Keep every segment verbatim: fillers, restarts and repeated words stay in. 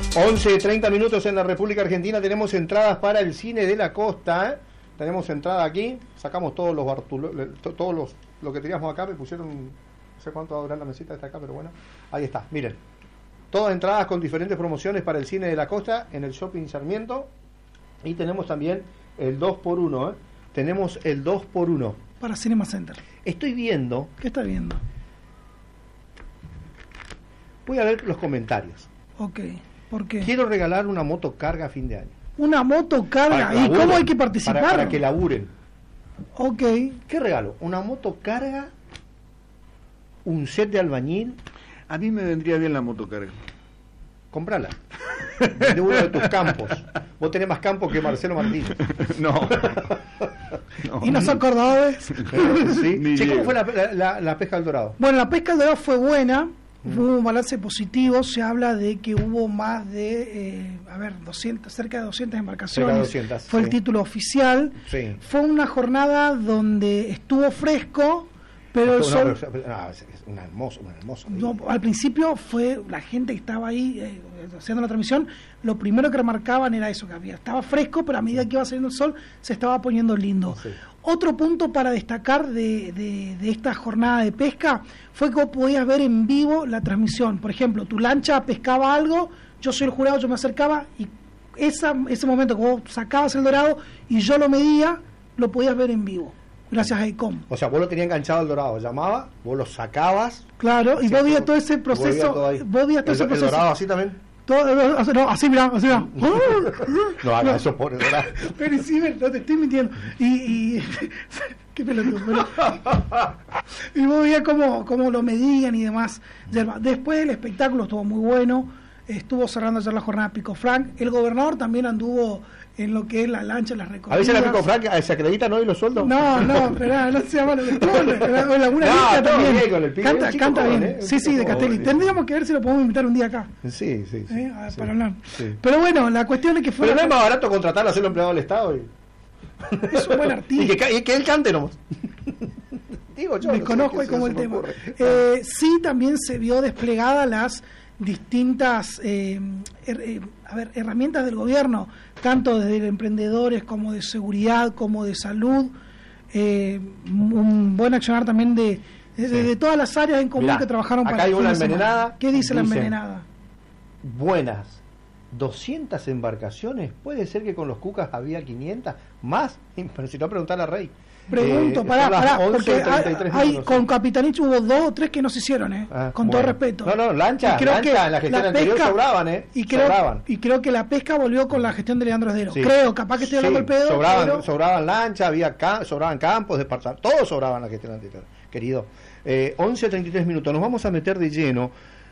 once, treinta minutos en la República Argentina. Tenemos entradas para el cine de la costa, ¿eh? Tenemos entrada aquí. Sacamos todos los Bartulo, todos los lo que teníamos acá. Me pusieron, no sé cuánto va a durar la mesita esta acá, pero bueno, ahí está, miren. Todas entradas con diferentes promociones para el cine de la costa en el Shopping Sarmiento. Y tenemos también el dos por uno, ¿eh? Tenemos el dos por uno para Cinema Center. Estoy viendo. ¿Qué está viendo? Voy a ver los comentarios. Ok, ¿por qué? Quiero regalar una motocarga a fin de año. Una motocarga. ¿Y cómo hay que participar? Para, para que laburen. Ok. ¿Qué regalo? Una motocarga, un set de albañil. A mí me vendría bien la motocarga. Comprala. De uno de tus campos. Vos tenés más campos que Marcelo Martínez. No. no. ¿Y no sos cordobés? Sí. Che, ¿cómo fue la, la, la pesca del Dorado? Bueno, la pesca del Dorado fue buena. Hubo un balance positivo, se habla de que hubo más de, eh, a ver, doscientas, cerca de doscientas embarcaciones, cerca de doscientas, fue sí. El título oficial, sí. Fue una jornada donde estuvo fresco, pero el sol... No, es una hermosa, una hermosa no, al principio fue la gente que estaba ahí eh, haciendo la transmisión, lo primero que remarcaban era eso, que había, estaba fresco, pero a medida que iba saliendo el sol se estaba poniendo lindo. Sí. Otro punto para destacar de, de, de esta jornada de pesca fue que vos podías ver en vivo la transmisión. Por ejemplo, tu lancha pescaba algo, yo soy el jurado, yo me acercaba y esa, ese momento que vos sacabas el dorado y yo lo medía, lo podías ver en vivo, gracias a ICOM. O sea, vos lo tenías enganchado al dorado, llamaba, vos lo sacabas. Claro, y vos veías todo ese proceso. Vos veías todo el, ese proceso. ¿El dorado así también? Todo, no, así mirá, así mirá. No haga eso, pobre dorado. Pero sí, no te estoy mintiendo. Y, y qué pelotudo. Pero, y vos veías cómo, cómo lo medían y demás. Después el espectáculo estuvo muy bueno. Estuvo cerrando ayer la jornada Pico Frank. El gobernador también anduvo en lo que es la lancha, las recorridas. ¿A veces la Pico Frank se acreditan hoy los sueldos? No, no, pero no se llama lo de la alguna no, también. Bien, con el pico, canta, chico canta joven, bien. ¿eh? Sí, sí, de Castelli. Tendríamos que ver si lo podemos invitar un día acá. Sí, sí, sí. ¿Eh? A, sí para hablar. Sí. Pero bueno, la cuestión es que fue. Pero no es más barato contratarlo a hacerlo empleado del Estado. Y... Es un buen artista. y, que, y que él cante nomás. Digo yo. Me no conozco sé, y como se el me tema. Eh, sí, también se vio desplegada las distintas eh, er, eh, a ver, herramientas del gobierno, tanto desde emprendedores como de seguridad, como de salud, eh, un buen accionar también de, de, sí. de todas las áreas en común. Mirá, que trabajaron acá para hay una envenenada. ¿Qué dice dicen, la envenenada? Buenas, doscientas embarcaciones, puede ser que con los cucas había quinientas, más, pero si no preguntar a Rey. Pregunto, eh, pará, pará, porque hay, hay, con Capitanich hubo dos o tres que no se hicieron, eh, ah, con bueno. todo respeto. No, no, lancha, creo lancha, que en la gestión la anterior pesca, sobraban, eh, y creo, sobraban. Y creo que la pesca volvió con la gestión de Leandro Esdero. Sí. Creo, capaz que estoy hablando sí, el pedo. Sobraban, pero... sobraban lancha, había ca sobraban campos, desparzados, todos sobraban la gestión anterior, querido. Eh, once treinta y tres minutos, nos vamos a meter de lleno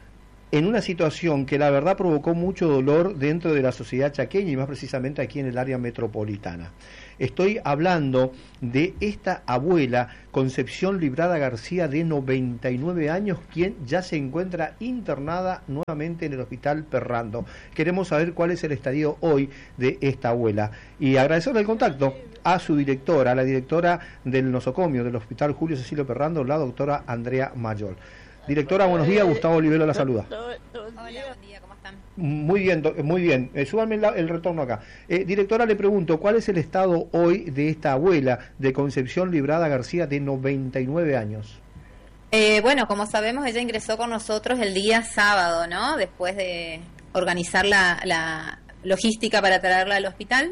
en una situación que la verdad provocó mucho dolor dentro de la sociedad chaqueña y más precisamente aquí en el área metropolitana. Estoy hablando de esta abuela, Concepción Librada García, de noventa y nueve años, quien ya se encuentra internada nuevamente en el Hospital Perrando. Queremos saber cuál es el estadio hoy de esta abuela y agradecerle el contacto a su directora, a la directora del nosocomio del Hospital Julio Cecilio Perrando, la doctora Andrea Mayol. Directora, buenos días, Gustavo Olivero la saluda. Hola, buen día, ¿cómo están? Muy bien, muy bien. Eh, súbanme la, el retorno acá. Eh, directora, le pregunto, ¿cuál es el estado hoy de esta abuela de Concepción Librada García de noventa y nueve años? Eh, bueno, como sabemos, ella ingresó con nosotros el día sábado, ¿no? Después de organizar la, la logística para traerla al hospital.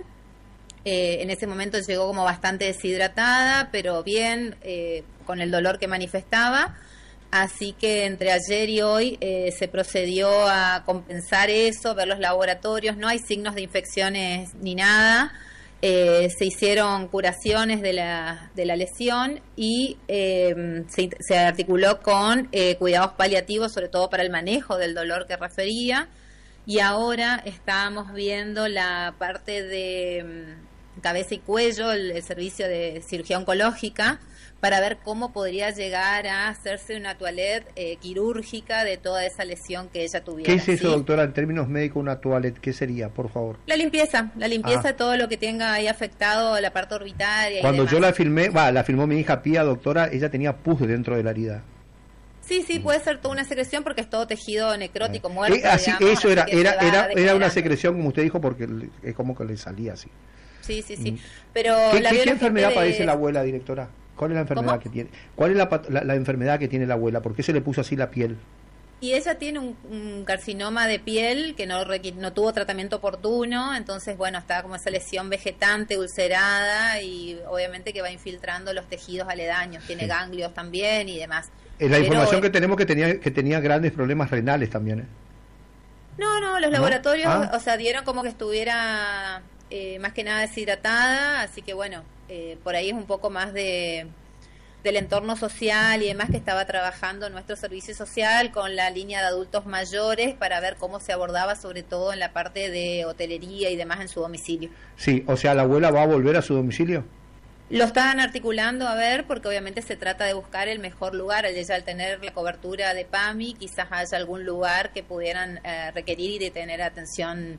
Eh, en ese momento llegó como bastante deshidratada, pero bien, eh, con el dolor que manifestaba. Así que entre ayer y hoy eh, se procedió a compensar eso, ver los laboratorios, no hay signos de infecciones ni nada, eh, se hicieron curaciones de la, de la lesión y eh, se, se articuló con eh, cuidados paliativos, sobre todo para el manejo del dolor que refería, y ahora estamos viendo la parte de um, cabeza y cuello, el, el servicio de cirugía oncológica, para ver cómo podría llegar a hacerse una toilette eh, quirúrgica de toda esa lesión que ella tuviera. ¿Qué es eso, ¿sí? doctora, en términos médicos, una toilette? ¿Qué sería, por favor? La limpieza, la limpieza ah. de todo lo que tenga ahí afectado la parte orbitaria. Cuando y demás. yo la filmé, va, la filmó mi hija Pía, doctora, ella tenía pus dentro de la herida. Sí, sí, puede ser toda una secreción porque es todo tejido necrótico, eh. muerto. Eh, así, digamos, eso era, así que era, se va era, era una degenerando. secreción, como usted dijo, porque le- es como que le salía así. Sí, sí, sí. Mm. Pero ¿Qué, la qué- vio qué la enfermedad gente de- padece la abuela, directora? ¿Cuál es la enfermedad ¿Cómo? que tiene? ¿Cuál es la, pat- la, la enfermedad que tiene la abuela? ¿Por qué se le puso así la piel? Y ella tiene un, un carcinoma de piel que no requi- no tuvo tratamiento oportuno, entonces, bueno, está como esa lesión vegetante, ulcerada, y obviamente que va infiltrando los tejidos aledaños. Tiene Sí. ganglios también y demás. Es la Pero, información eh, que tenemos que tenía que tenía grandes problemas renales también, ¿eh? No, no, los ¿No? laboratorios, Ah. o sea, dieron como que estuviera eh, más que nada deshidratada, así que bueno, eh, por ahí es un poco más de del entorno social y demás que estaba trabajando nuestro servicio social con la línea de adultos mayores para ver cómo se abordaba sobre todo en la parte de hotelería y demás en su domicilio. Sí, o sea, ¿la abuela va a volver a su domicilio? Lo estaban articulando a ver, porque obviamente se trata de buscar el mejor lugar. Ella, al tener la cobertura de PAMI, quizás haya algún lugar que pudieran eh, requerir y de tener atención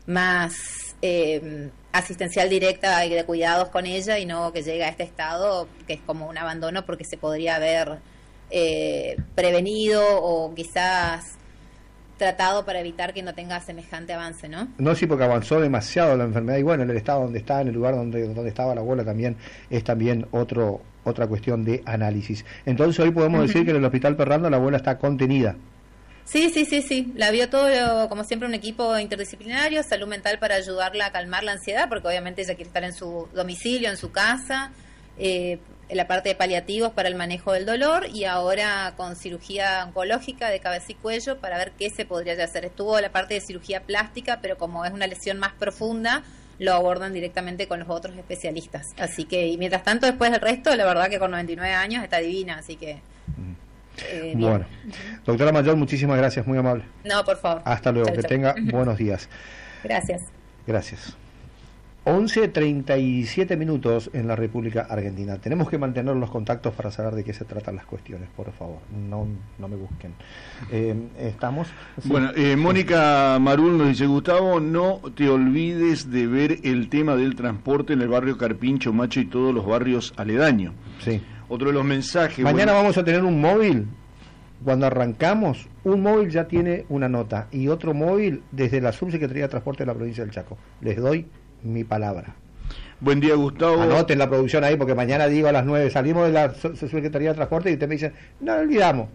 más eh, asistencial directa y de cuidados con ella, y no que llegue a este estado que es como un abandono, porque se podría haber eh, prevenido o quizás tratado para evitar que no tenga semejante avance, ¿no? No, sí, porque avanzó demasiado la enfermedad y bueno, en el estado donde está, en el lugar donde donde estaba la abuela también es también otro otra cuestión de análisis. Entonces hoy podemos decir que en el Hospital Perrando la abuela está contenida. Sí, sí, sí, sí. La vio todo, como siempre, un equipo interdisciplinario, salud mental para ayudarla a calmar la ansiedad, porque obviamente ella quiere estar en su domicilio, en su casa, eh, en la parte de paliativos para el manejo del dolor, y ahora con cirugía oncológica de cabeza y cuello para ver qué se podría hacer. Estuvo la parte de cirugía plástica, pero como es una lesión más profunda, lo abordan directamente con los otros especialistas. Así que, y mientras tanto, después del resto, la verdad que con noventa y nueve años está divina, así que... Eh, bien. Bueno, doctora Mayor, muchísimas gracias, muy amable. No, por favor. Hasta luego, Chau, que chau. tenga buenos días. Gracias. Gracias. once treinta y siete minutos en la República Argentina. Tenemos que mantener los contactos para saber de qué se tratan las cuestiones, por favor. No, no me busquen. Eh, ¿Estamos? Sí. Bueno, eh, Mónica Marul nos dice: Gustavo, no te olvides de ver el tema del transporte en el barrio Carpincho, Macho y todos los barrios aledaños. Sí. Otro de los mensajes. Mañana bueno, vamos a tener un móvil. Cuando arrancamos, un móvil ya tiene una nota y otro móvil desde la Subsecretaría de Transporte de la provincia del Chaco. Les doy mi palabra. Buen día, Gustavo. Anoten la producción ahí porque mañana digo a las nueve salimos de la Subsecretaría de Transporte y ustedes me dicen, no olvidamos.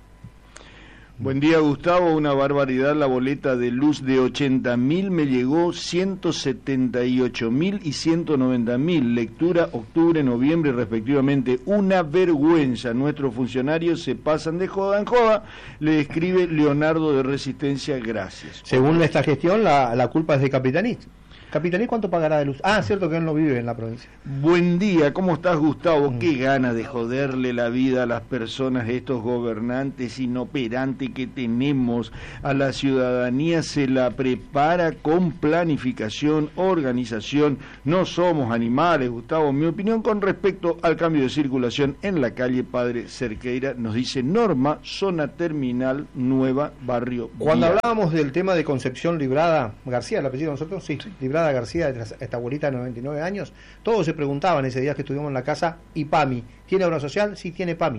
Buen día, Gustavo. Una barbaridad, la boleta de luz de ochenta mil me llegó ciento setenta y ocho mil y ciento noventa mil. Lectura octubre, noviembre respectivamente. Una vergüenza. Nuestros funcionarios se pasan de joda en joda. Le escribe Leonardo de Resistencia. Gracias. Según esta gestión, la, la culpa es de Capitanich. ¿Capitanich cuánto pagará de luz? Ah, cierto que él no vive en la provincia. Buen día, ¿cómo estás, Gustavo? Mm. Qué gana de joderle la vida a las personas, estos gobernantes inoperantes que tenemos. A la ciudadanía se la prepara con planificación, organización. No somos animales, Gustavo. Mi opinión con respecto al cambio de circulación en la calle Padre Cerqueira, nos dice Norma, zona terminal nueva, barrio Cuando Vía. hablábamos del tema de Concepción Librada García, ¿el apellido de nosotros? Sí, Librada García, esta abuelita de noventa y nueve años, todos se preguntaban ese día que estuvimos en la casa, ¿y PAMI? ¿Tiene obra social? Sí, tiene PAMI.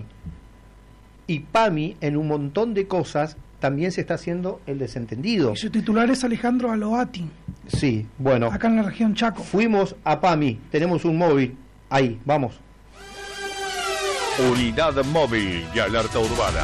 Y PAMI, en un montón de cosas, también se está haciendo el desentendido. Y su titular es Alejandro Aloati, Sí, bueno, acá en la región Chaco. fuimos a PAMI, tenemos un móvil, ahí, vamos. Unidad móvil y alerta urbana.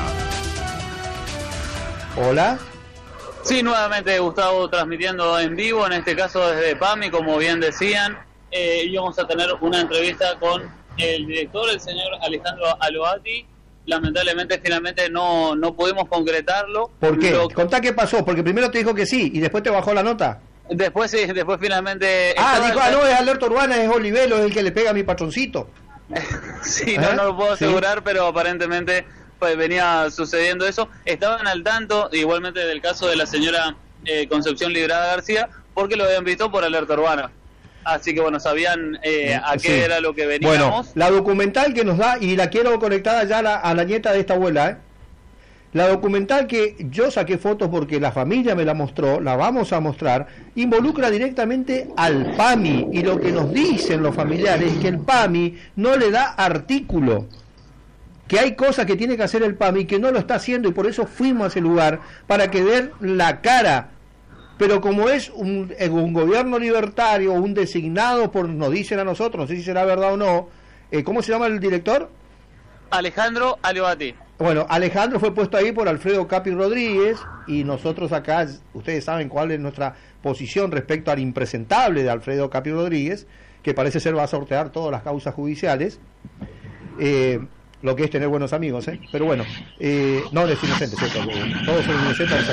Hola. Sí, nuevamente Gustavo transmitiendo en vivo, en este caso desde PAMI, como bien decían. Eh, íbamos a tener una entrevista con el director, el señor Alejandro Aloati. Lamentablemente finalmente no, no pudimos concretarlo. ¿Por qué? Lo- Contá qué pasó, porque primero te dijo que sí y después te bajó la nota. Después sí, después finalmente... Ah, estaba dijo, el- ah, no, es alerta urbana, es Olivelo, es el que le pega a mi patroncito. Sí, ¿Eh? no, no lo puedo Sí. asegurar, pero aparentemente pues, venía sucediendo eso. Estaban al tanto, igualmente, del caso de la señora eh, Concepción Librada García, porque lo habían visto por alerta urbana. Así que, bueno, sabían eh, a qué Sí. era lo que Bueno, veníamos. la documental que nos da, y la quiero conectada ya a la, a la nieta de esta abuela, ¿eh? La documental que yo saqué fotos porque la familia me la mostró, la vamos a mostrar, involucra directamente al PAMI, y lo que nos dicen los familiares es que el PAMI no le da artículo. que hay cosas que tiene que hacer el PAMI que no lo está haciendo, y por eso fuimos a ese lugar, para que den la cara. Pero como es un, un gobierno libertario, un designado por, nos dicen a nosotros, no sé si será verdad o no, eh, ¿cómo se llama el director? Alejandro Aleoati. Bueno, Alejandro fue puesto ahí por Alfredo Capi Rodríguez, y nosotros acá, ustedes saben cuál es nuestra posición respecto al impresentable de Alfredo Capi Rodríguez, que parece ser va a sortear todas las causas judiciales, eh, lo que es tener buenos amigos, ¿eh? Pero bueno, eh, no es inocente, ¿cierto? Todos son inocentes.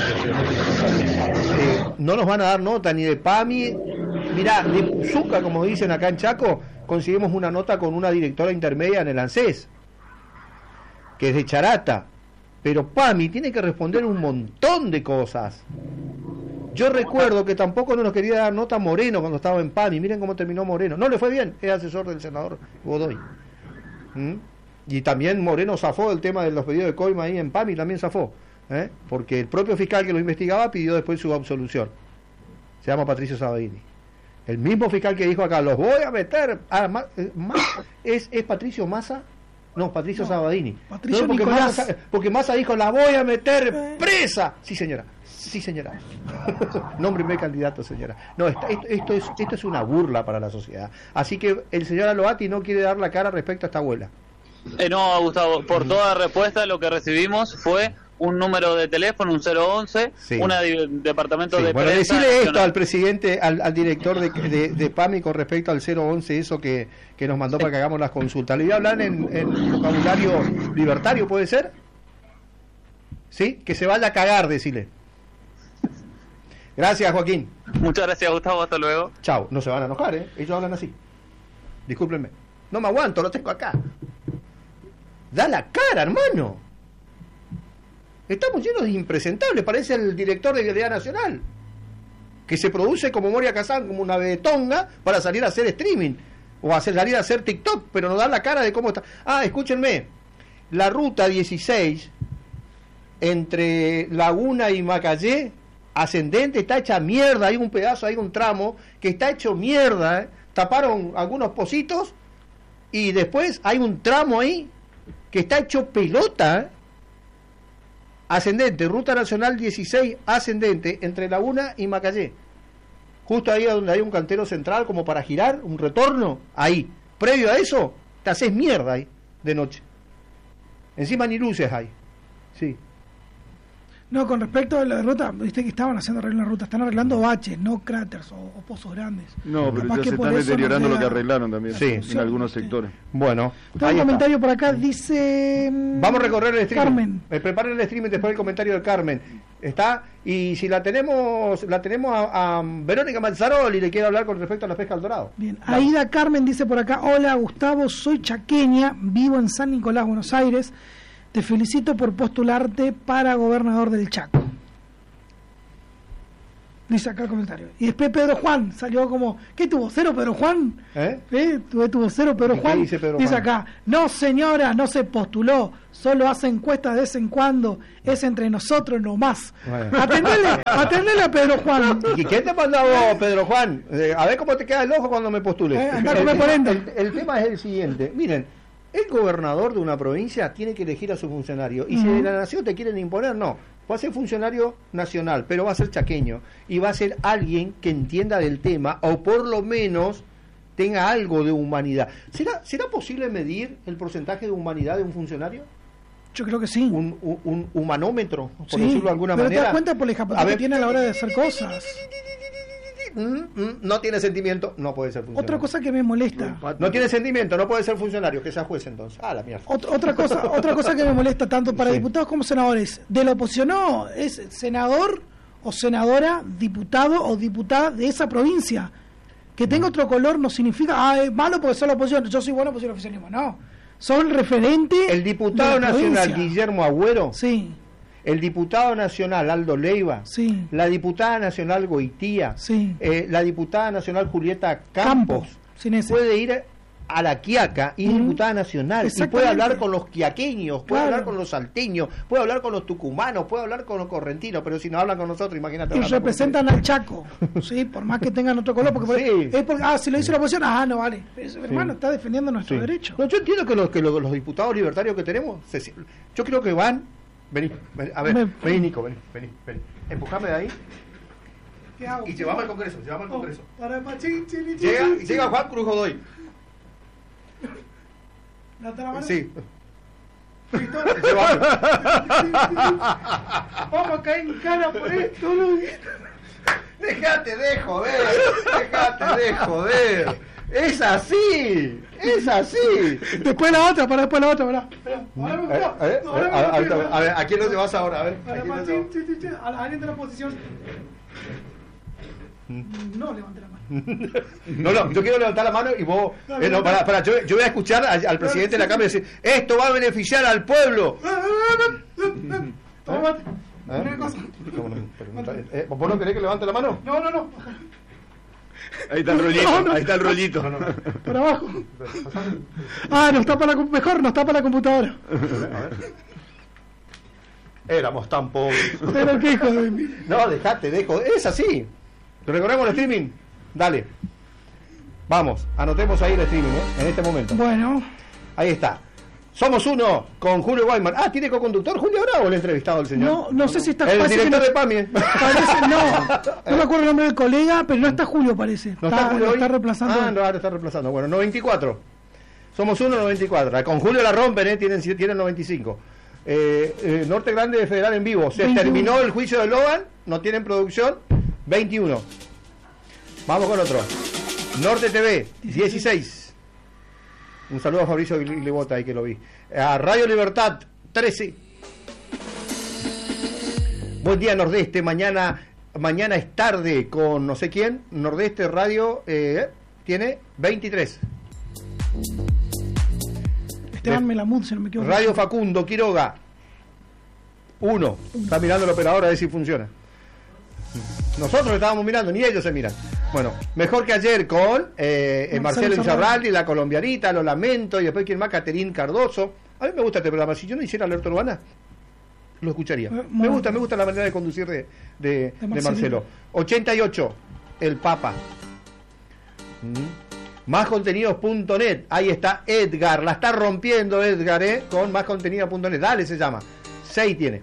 Eh, no nos van a dar nota ni de PAMI, mirá, de Puzuca, como dicen acá en Chaco, conseguimos una nota con una directora intermedia en el ANSES, que es de Charata, pero PAMI tiene que responder un montón de cosas. Yo recuerdo que tampoco no nos quería dar nota Moreno cuando estaba en PAMI. Miren cómo terminó Moreno. No le fue bien, es asesor del senador Godoy. ¿Mm? Y también Moreno zafó el tema de los pedidos de coima ahí en PAMI, también zafó, ¿eh? Porque el propio fiscal que lo investigaba pidió después su absolución. Se llama Patricio Sabadini. El mismo fiscal que dijo acá, los voy a meter... Ah, ma, ma, ¿es, ¿Es Patricio Massa? No, Patricio no, Sabadini. Patricio no, porque, Nicolás. Massa, porque Massa dijo, la voy a meter presa. Sí, señora. Sí, señora. Nómbreme candidato, señora. No, esto, esto, es, esto es una burla para la sociedad. Así que el señor Aloati no quiere dar la cara respecto a esta abuela. Eh, no, Gustavo, por toda respuesta lo que recibimos fue un número de teléfono, un cero once, sí. un de, departamento sí. de bueno, prensa. Bueno, decirle esto nacional. al presidente, al, al director de, de, de PAMI con respecto al cero once, eso que, que nos mandó para que hagamos las consultas. ¿Le voy a hablar en, en vocabulario libertario, puede ser? ¿Sí? Que se vaya a cagar, decirle. Gracias, Joaquín. Muchas gracias, Gustavo, hasta luego. Chao, no se van a enojar, ¿eh? Ellos hablan así. Discúlpenme. No me aguanto, lo tengo acá. Da la cara, hermano. Estamos llenos de impresentables, parece el director de Vialidad Nacional, que se produce como Moria Kazán, como una betonga, para salir a hacer streaming, o hacer, salir a hacer TikTok, pero no da la cara de cómo está. Ah, escúchenme, la ruta dieciséis, entre Laguna y Macayé, ascendente, está hecha mierda, hay un pedazo, hay un tramo, que está hecho mierda, ¿eh? Taparon algunos pocitos, y después hay un tramo ahí, que está hecho pelota, ¿eh? Ascendente, Ruta Nacional dieciséis, ascendente, entre Laguna y Macayé. Justo ahí donde hay un cantero central como para girar, un retorno, ahí. Previo a eso, te haces mierda ahí, de noche. Encima ni luces hay. Sí. No, con respecto a la ruta, viste que estaban haciendo arreglo en la ruta, están arreglando baches, no cráteres o, o pozos grandes. No, pero Capaz ya que se por están eso deteriorando no lo que queda- arreglaron también, Sí. en algunos sectores. Bueno, Tengo ahí un está. comentario por acá, dice... mm, Vamos a recorrer el streaming. Carmen. Eh, preparen el streaming después del comentario de Carmen. Está, y si la tenemos, la tenemos a, a Verónica Manzaroli, le quiero hablar con respecto a la pesca al dorado. Bien, Vamos. Aida Carmen dice por acá, hola Gustavo, soy chaqueña, vivo en San Nicolás, Buenos Aires, te felicito por postularte para gobernador del Chaco. Dice acá el comentario. Y después Pedro Juan salió como, ¿qué tuvo? ¿Cero Pedro Juan? ¿Eh? ¿Eh? ¿Tuvo, tuvo cero Pedro ¿Y qué Juan? dice Pedro Juan? acá, no señora, no se postuló, solo hace encuestas de vez en cuando, es entre nosotros nomás. Bueno. Atendele, atendele a Pedro Juan. ¿Y quién te mandó vos, Pedro Juan? Eh, a ver cómo te queda el ojo cuando me postules. Eh, anda a el, comer tema, cuarenta. el- el tema es el siguiente. Miren, el gobernador de una provincia tiene que elegir a su funcionario. Y si Ujú. de la nación te quieren imponer, no. Va a ser funcionario nacional, pero va a ser chaqueño. Y va a ser alguien que entienda del tema, o por lo menos tenga algo de humanidad. ¿Será, ¿será posible medir el porcentaje de humanidad de un funcionario? Yo creo que sí. Un, un, un humanómetro, por Sí, decirlo de alguna pero manera. te das cuenta por la capacidad A ver. que tiene a la hora de hacer cosas. Mm, mm, no tiene sentimiento, no puede ser funcionario. Otra cosa que me molesta. No tiene sentimiento, no puede ser funcionario, que sea juez entonces. Ah, la mierda. Ot- otra cosa, otra cosa que me molesta tanto para Sí. diputados como senadores, de la oposición no, es senador o senadora, diputado o diputada de esa provincia. Que tenga otro color no significa, ah, es malo porque soy la oposición, yo soy bueno porque soy el oficialismo. No, son referentes. El diputado de la nacional provincia. Guillermo Agüero, Sí, el diputado nacional Aldo Leiva, sí, la diputada nacional Goitía, sí. eh, la diputada nacional Julieta Campos, Campos, sin ese. puede ir a La Quiaca y es Mm. diputada nacional, y Exactamente. puede hablar con los quiaqueños, puede Claro. hablar con los salteños, puede hablar con los tucumanos, puede hablar con los correntinos, pero si no hablan con nosotros, imagínate. Y hablando con representan al Chaco, sí, por más que tengan otro color, porque por- Sí. es porque, ah, si lo dice la oposición, ah, no vale. Eso, hermano, está defendiendo nuestro Sí. derecho. No, yo entiendo que los, que los, los diputados libertarios que tenemos, se- se- yo creo que van. Vení, vení, a ver, Me- vení, Nico, vení, vení, vení. Empujame de ahí ¿Qué hago? y llevamos al Congreso, llevamos al Oh, Congreso. para machín, chili, Llega, chili. llega Juan Cruz Godoy. Date la mano. Sí. Listo. Llevamos. Vamos a caer en cara por esto. ¿No? Dejate de joder, dejate de joder. Es así, es así. Después la otra, para después la otra, ¿verdad? Ahora me A ver, a ver, No, a ver, ahora me a ver, pego. a ver, ¿a quién lo llevas ahora? A ver, ¿a Para quién lo machín, llevas? chili, chili. A alguien de la oposición. No levante la mano. No, no, yo quiero levantar la mano y vos. Eh, no, para, para, yo, yo voy a escuchar al, al presidente de la Cámara y decir: esto va a beneficiar al pueblo. Toma, mate. ¿Eh? Una cosa. ¿Cómo no? Pero no está- eh, ¿Vos no querés que levante la mano? No, no, no. Ahí está el rollito, No, no. ahí está el rollito. Por abajo. Ah, nos tapa la com- mejor, nos tapa la computadora. A ver. Éramos tan pobres. Pero qué hijo de mí. No, dejate, dejo. Es así. ¿Te recordamos el streaming? Dale. Vamos, anotemos ahí el streaming, ¿eh? En este momento. Bueno, Ahí está. Somos uno con Julio Weimar. Ah, ¿tiene co-conductor Julio ahora o el entrevistado del señor? no, no sé si está El parece que director no- de PAMI. parece- no, no me acuerdo el nombre del colega, pero no está Julio, parece. ¿No está Julio lo hoy? está reemplazando. Ah, no, ahora está reemplazando. Bueno, noventa y cuatro. Somos uno, noventa y cuatro. Con Julio la rompen, ¿eh? Tienen, tienen noventa y cinco. Eh, eh, Norte Grande de Federal en vivo. Se veintiuno. terminó el juicio de Logan. No tienen producción. veintiuno. Vamos con otro. Norte T V, dieciséis. Un saludo a Fabricio Lebota ahí que lo vi. A Radio Libertad, trece. Buen día Nordeste, mañana mañana es tarde con no sé quién. Nordeste Radio eh, tiene veintitrés. Esteban Melamud, si no me equivoco. Radio Facundo Quiroga, uno. Está mirando el operador a ver si funciona. Nosotros estábamos mirando, ni ellos se miran. Bueno, mejor que ayer con eh, eh, Marcelo Marcelo Insaurralde, la colombianita, Lo Lamento, y después quién más, Caterín Cardoso. A mí me gusta este programa. Si yo no hiciera alerta urbana, lo escucharía. Eh, Me bueno. gusta, me gusta la manera de conducir de, de, De de Marcelino. Marcelo. ochenta y ocho, El Papa. Mm. Máscontenidos punto net. Ahí está Edgar. La está rompiendo Edgar, ¿eh? Con máscontenidos punto net. Dale, se llama. seis tiene.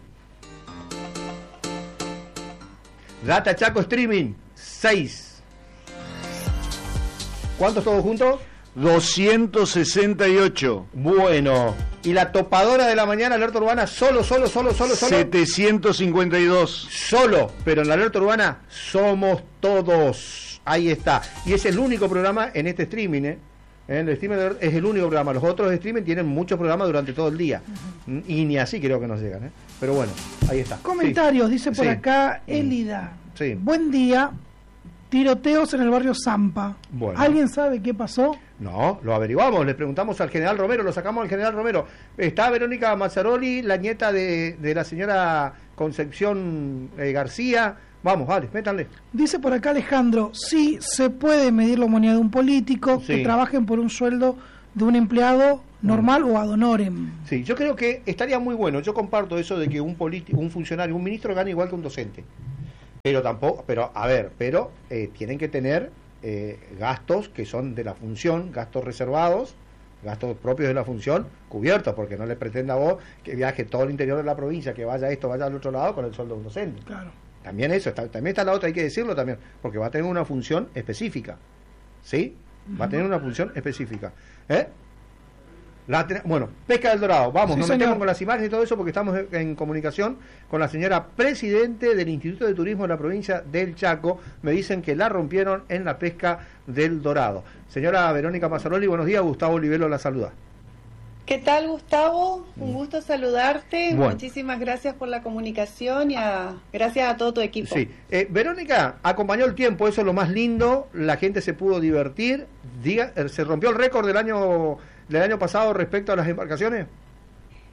Data Chaco Streaming, seis. ¿Cuántos todos juntos? doscientos sesenta y ocho. Bueno. Y la topadora de la mañana, alerta urbana, solo, solo, solo, solo, solo. setecientos cincuenta y dos. Solo, pero en la alerta urbana somos todos. Ahí está. Y es el único programa en este streaming, ¿eh? El streaming es el único programa. Los otros streaming tienen muchos programas durante todo el día. Uh-huh. Y ni así creo que nos llegan, ¿eh? Pero bueno, ahí está. Comentarios, Sí. dice por Sí. acá Elida. Sí. Buen día. Tiroteos en el barrio Zampa. Bueno. ¿Alguien sabe qué pasó? No, lo averiguamos, le preguntamos al general Romero, lo sacamos al general Romero. Está Verónica Mazzaroli, la nieta de, de la señora Concepción eh, García. Vamos, vale, métanle. Dice por acá Alejandro, sí se puede medir la humanidad de un político, Sí. que trabajen por un sueldo de un empleado normal o ad honorem. Sí, yo creo que estaría muy bueno. Yo comparto eso de que un político, un funcionario, un ministro gane igual que un docente. Pero tampoco, pero a ver, pero eh, tienen que tener eh, gastos que son de la función, gastos reservados, gastos propios de la función, cubiertos, porque no le pretenda a vos que viaje todo el interior de la provincia, que vaya a esto, vaya al otro lado con el sueldo de un docente. Claro. También eso, está, también está la otra, hay que decirlo también, porque va a tener una función específica. ¿Sí? Va a tener una función específica. ¿Eh? La ten- bueno, Pesca del Dorado, vamos, Sí, nos señor. metemos con las imágenes y todo eso porque estamos en, en comunicación con la señora presidente del Instituto de Turismo de la provincia del Chaco. Me dicen que la rompieron en la Pesca del Dorado. Señora Verónica Mazzaroli, buenos días, Gustavo Olivelo la saluda. ¿Qué tal, Gustavo? Un gusto saludarte. Bueno. Muchísimas gracias por la comunicación y a, gracias a todo tu equipo. Sí, eh, Verónica, acompañó el tiempo, eso es lo más lindo, la gente se pudo divertir. Diga, eh, ¿se rompió el récord del año del año pasado respecto a las embarcaciones?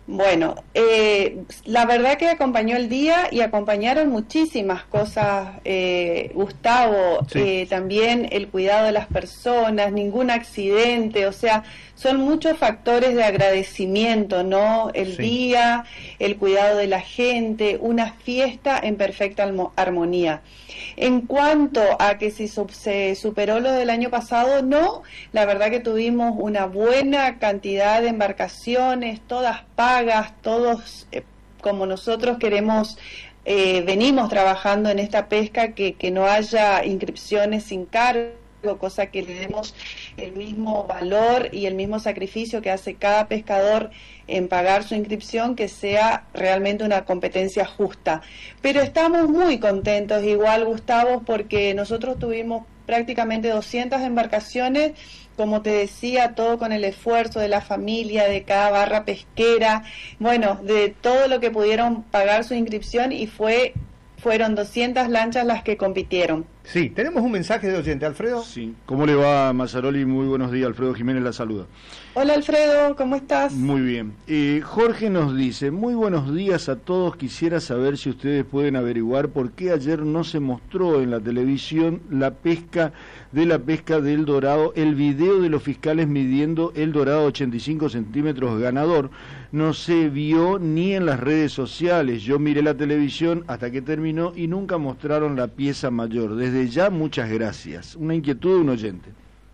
Bueno, eh, la verdad que acompañó el día y acompañaron muchísimas cosas, eh, Gustavo, Sí. eh, también el cuidado de las personas, ningún accidente, o sea, son muchos factores de agradecimiento, ¿no? El Sí. día, el cuidado de la gente, una fiesta en perfecta almo- armonía. En cuanto a que si sub- se superó lo del año pasado, no, la verdad que tuvimos una buena cantidad de embarcaciones, todas pagas, todos eh, como nosotros queremos, eh, venimos trabajando en esta pesca, que, que no haya inscripciones sin cargo, cosa que le demos el mismo valor y el mismo sacrificio que hace cada pescador en pagar su inscripción, que sea realmente una competencia justa. Pero estamos muy contentos igual, Gustavo, porque nosotros tuvimos prácticamente doscientas embarcaciones, como te decía, todo con el esfuerzo de la familia, de cada barra pesquera, bueno, de todo lo que pudieron pagar su inscripción, y fue fueron doscientas lanchas las que compitieron. Sí, tenemos un mensaje de oyente, Alfredo. Sí. ¿Cómo le va, Mazzaroli? Muy buenos días, Alfredo Jiménez la saluda. Hola Alfredo, ¿cómo estás? Muy bien. Eh, Jorge nos dice, muy buenos días a todos, quisiera saber si ustedes pueden averiguar por qué ayer no se mostró en la televisión la pesca de la pesca del dorado, el video de los fiscales midiendo el dorado ochenta y cinco centímetros ganador, no se vio ni en las redes sociales. Yo miré la televisión hasta que terminó y nunca mostraron la pieza mayor. Desde ya, muchas gracias. Una inquietud de un oyente.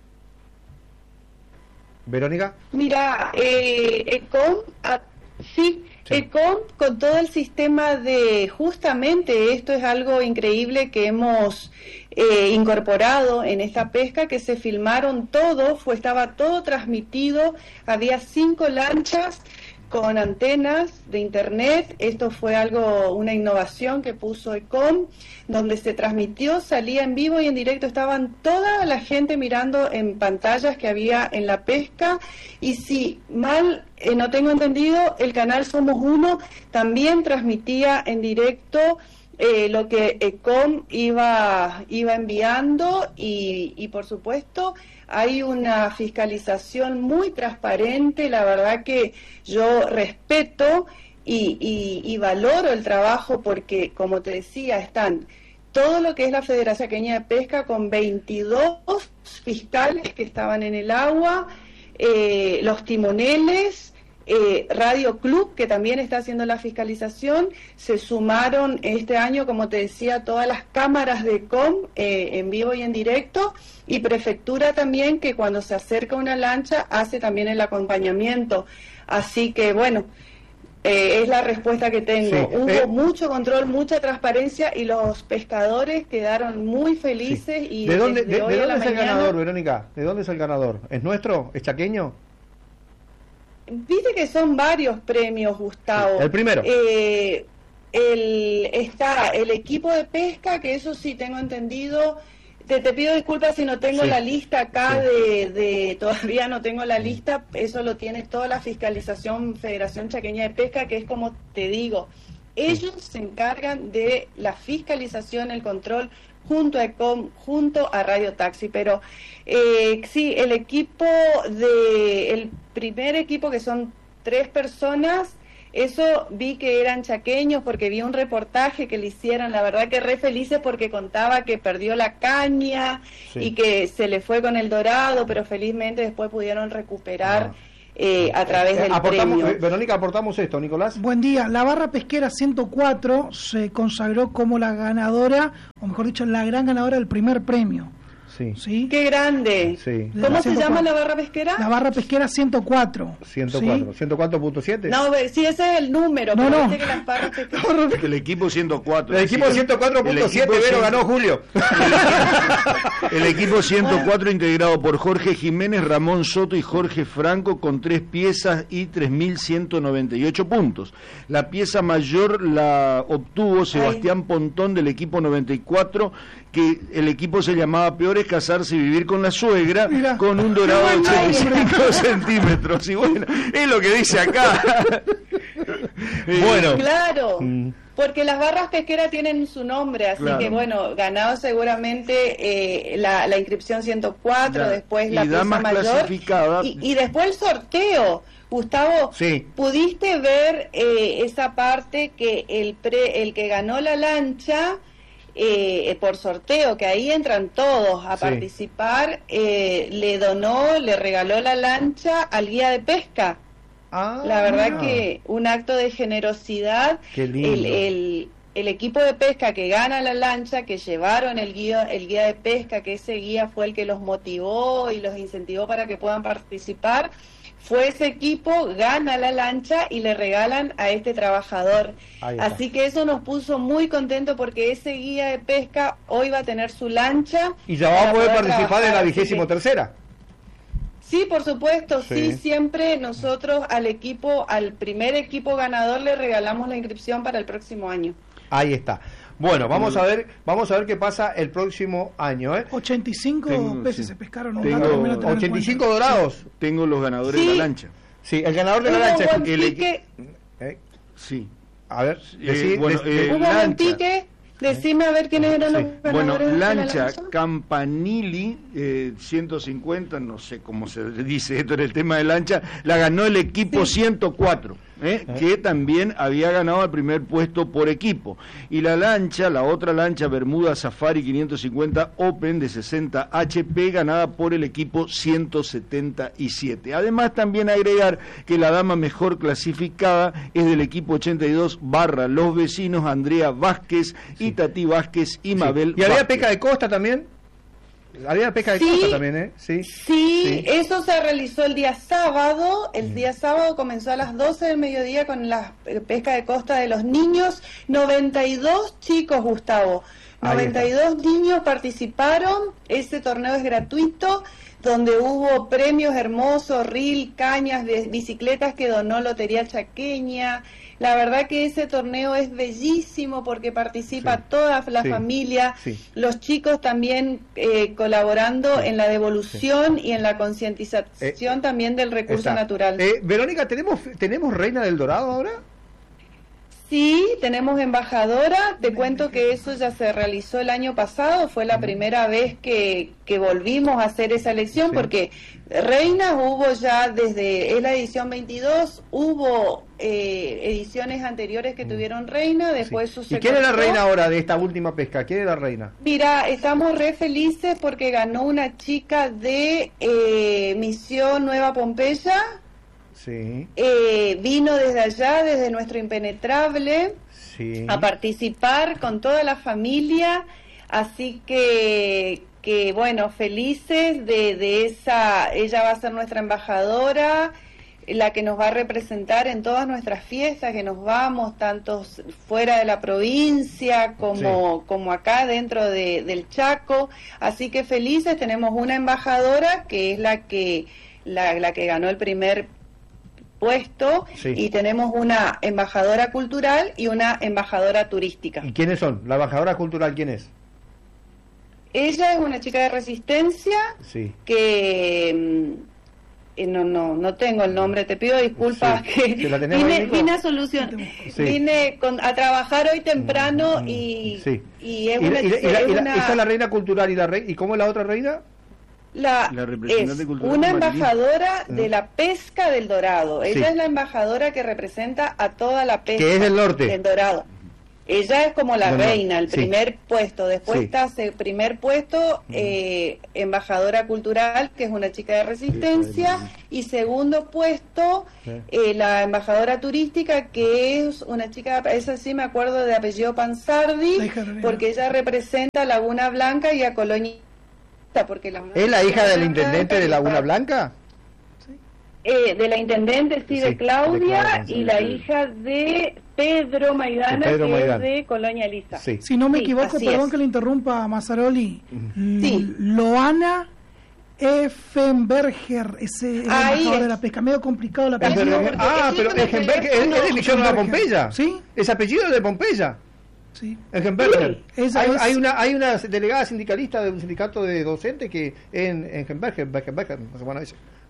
Verónica. Mira, eh, ECOM, ah, sí, Sí. ECOM con todo el sistema de, justamente esto es algo increíble que hemos eh, incorporado en esta pesca, que se filmaron todo, fue, estaba todo transmitido, había cinco lanchas con antenas de internet. Esto fue algo, una innovación que puso ECOM, donde se transmitió, salía en vivo y en directo, estaban toda la gente mirando en pantallas que había en la pesca. Y si mal eh, no tengo entendido, el canal Somos Uno también transmitía en directo eh, lo que ECOM iba, iba enviando, y, y por supuesto hay una fiscalización muy transparente. La verdad que yo respeto y, y, y valoro el trabajo, porque, como te decía, están todo lo que es la Federación Chaqueña de Pesca con veintidós fiscales que estaban en el agua, eh, los timoneles, eh, Radio Club, que también está haciendo la fiscalización. Se sumaron este año, como te decía, todas las cámaras de ECOM eh, en vivo y en directo, y Prefectura también, que cuando se acerca una lancha hace también el acompañamiento. Así que bueno, eh, es la respuesta que tengo. Sí, Hubo eh, mucho control, mucha transparencia, y los pescadores quedaron muy felices. Sí. Y ¿De dónde, desde de, hoy de a la dónde es el mañana- ganador, Verónica? ¿De dónde es el ganador? ¿Es nuestro? ¿Es chaqueño? Viste que son varios premios, Gustavo. Sí, el primero. Eh, el, está el equipo de pesca, que eso sí tengo entendido. Te, te pido disculpas si no tengo Sí. la lista acá, Sí. de, de todavía no tengo la lista. Eso lo tiene toda la fiscalización Federación Chaqueña de Pesca, que es como te digo, ellos se encargan de la fiscalización, el control, junto a ECOM, junto a Radio Taxi. Pero eh, sí, el equipo de el primer equipo, que son tres personas, eso vi que eran chaqueños, porque vi un reportaje que le hicieron, la verdad que re felices, porque contaba que perdió la caña, Sí. y que se le fue con el dorado, pero felizmente después pudieron recuperar Ah. eh, a través Eh, del aportamos, premio. eh, Verónica, aportamos esto, Nicolás. Buen día. La barra pesquera ciento cuatro se consagró como la ganadora, o mejor dicho, la gran ganadora del primer premio. Sí. ¿Sí? ¡Qué grande! Sí. De ¿Cómo la se ciento llama cuatro. la barra pesquera? La barra pesquera ciento cuatro. ciento cuatro. ¿ciento cuatro punto siete? No, ve- sí, ese es el número, No, pero no. viste que las barras pesqueras... El equipo ciento cuatro. El equipo Sí. ciento cuatro punto siete, El equipo Vero, cien- ganó Julio. El equipo ciento cuatro integrado por Jorge Jiménez, Ramón Soto y Jorge Franco, con tres piezas y tres mil ciento noventa y ocho puntos. La pieza mayor la obtuvo Sebastián Pontón del equipo noventa y cuatro, que el equipo se llamaba Peores casarse y vivir con la suegra, Mirá. con un dorado de Qué buen ochenta y cinco centímetros. Y bueno, es lo que dice acá. Eh, Bueno. Claro, Mm. Porque las barras pesqueras tienen su nombre, así Claro. que bueno, ganado seguramente eh, la, la inscripción ciento cuatro, Ya. después Y la pieza damas mayor clasificadas. y, y después el sorteo. Gustavo, Sí. ¿pudiste ver eh, esa parte que el pre, el que ganó la lancha eh, por sorteo, que ahí entran todos a Sí. participar, eh, le donó, le regaló la lancha al guía de pesca? Ah, La verdad mira. que un acto de generosidad. Qué lindo. El, el, el equipo de pesca que gana la lancha, que llevaron el guía, el guía de pesca, que ese guía fue el que los motivó y los incentivó para que puedan participar, fue ese equipo, gana la lancha y le regalan a este trabajador. Ahí está. Así que eso nos puso muy contentos porque ese guía de pesca hoy va a tener su lancha. Y ya va a para poder poder participar en la trabajar, así vigésimo que- tercera. Sí, por supuesto, sí. Sí. siempre nosotros al equipo, al primer equipo ganador le regalamos la inscripción para el próximo año. Ahí está. Bueno, vamos a ver, vamos a ver qué pasa el próximo año, ¿eh? ochenta y cinco Tengo- peces sí. se pescaron. Un Tengo dato también a tener en ochenta y cinco cuenta. dorados. Tengo los ganadores Sí. de la lancha. Sí, el ganador de la Hubo lancha es buen el equi- pique, ¿Eh? Sí. A ver, Eh, decí- bueno, des- eh, hubo buen lancha. pique. Decime a ver quiénes eran los Sí. Bueno, ganadores de la lancha lancha. Campanili, eh, ciento cincuenta, no sé cómo se dice esto en el tema de lancha, la ganó el equipo ciento cuatro, ¿eh? que también había ganado el primer puesto por equipo. Y la lancha, la otra lancha, Bermuda Safari quinientos cincuenta Open de sesenta H P, ganada por el equipo ciento setenta y siete. Además, también agregar que la dama mejor clasificada es del equipo ochenta y dos barra Los Vecinos, Andrea Vázquez y Tati Vázquez y Mabel ¿Y había Vázquez. pesca de costa también? Había pesca de Sí. costa también, ¿eh? Sí. Sí, Sí. eso se realizó el día sábado. El día sábado comenzó a las doce del mediodía con la eh, pesca de costa de los niños. noventa y dos chicos, Gustavo. Ahí noventa y dos niños participaron. Este torneo es gratuito, donde hubo premios hermosos, reel, cañas, de bicicletas que donó Lotería Chaqueña. La verdad que ese torneo es bellísimo porque participa Sí. toda la Sí. familia, Sí. los chicos también eh, colaborando en la devolución y en la concientización también del recurso Está. natural. Eh, Verónica, ¿tenemos, ¿tenemos Reina del Dorado ahora? Sí, tenemos embajadora. Te cuento que eso ya se realizó el año pasado. Fue la primera vez que, que volvimos a hacer esa elección Sí. porque reinas hubo ya desde, es la edición veintidós, hubo eh, ediciones anteriores que tuvieron reina, después Sí. eso se ¿Y quién es la cortó. reina ahora de esta última pesca? ¿Quién es la reina? Mira, estamos re felices porque ganó una chica de eh, Misión Nueva Pompeya. Sí, Eh, vino desde allá, desde nuestro impenetrable, sí. a participar con toda la familia, así que, que bueno, felices de, de esa, ella va a ser nuestra embajadora, la que nos va a representar en todas nuestras fiestas, que nos vamos, tanto fuera de la provincia como, Sí. como acá dentro de, del Chaco, así que felices, tenemos una embajadora que es la que, la, la que ganó el primer puesto, Sí. y tenemos una embajadora cultural y una embajadora turística. ¿Y quiénes son? ¿La embajadora cultural quién es? Ella es una chica de Resistencia Sí. que mm, eh, no no no tengo el nombre, te pido disculpas, Sí. que ¿Te la tenemos ahí, vine, Nico? vine a solución, Sí. vine con, a trabajar hoy temprano Mm, y, sí. y es ¿Y, una, la- y la- y la- es y la- una- esa es la reina cultural y la rey, ¿y cómo es la otra reina? La, La representante es cultural una Marilyn. embajadora Mm. de la pesca del Dorado. Ella Sí. es la embajadora que representa a toda la pesca Que es del norte. del Dorado. Ella es como la Del norte, reina, el sí. primer puesto. Después Sí. está el primer puesto, eh, embajadora cultural, que es una chica de Resistencia. Y segundo puesto, Sí. eh, la embajadora turística, que es una chica, esa sí me acuerdo de apellido Pansardi, La hija de Reina. porque ella representa a Laguna Blanca y a Colonia. Porque la ¿Es la hija del Laguna intendente de Blanca Laguna y- Blanca? Eh, de la intendente, sí, Sí, de de Claudia, Claudia, y la sí. hija de Pedro Maidana, De Pedro que Maidana. es de Colonia Elisa. Sí. Si no me Sí, equivoco, así perdón es. que le interrumpa, Mazzaroli. L- Sí. Loana Effenberger, ese es el Ahí embajador es. de la pesca. Medio complicado la Pero pesca. no, Ejemberg- porque ah, es pero una Ejemberg es, teléfono. es de Misión Nueva Pompeya. Sí. ¿Es apellido de Pompeya? Sí. Ejemberg. Esa Hay, es- hay una hay una delegada sindicalista de un sindicato de docentes que en Ejemberg, Ejemberg, no sé, bueno, ese.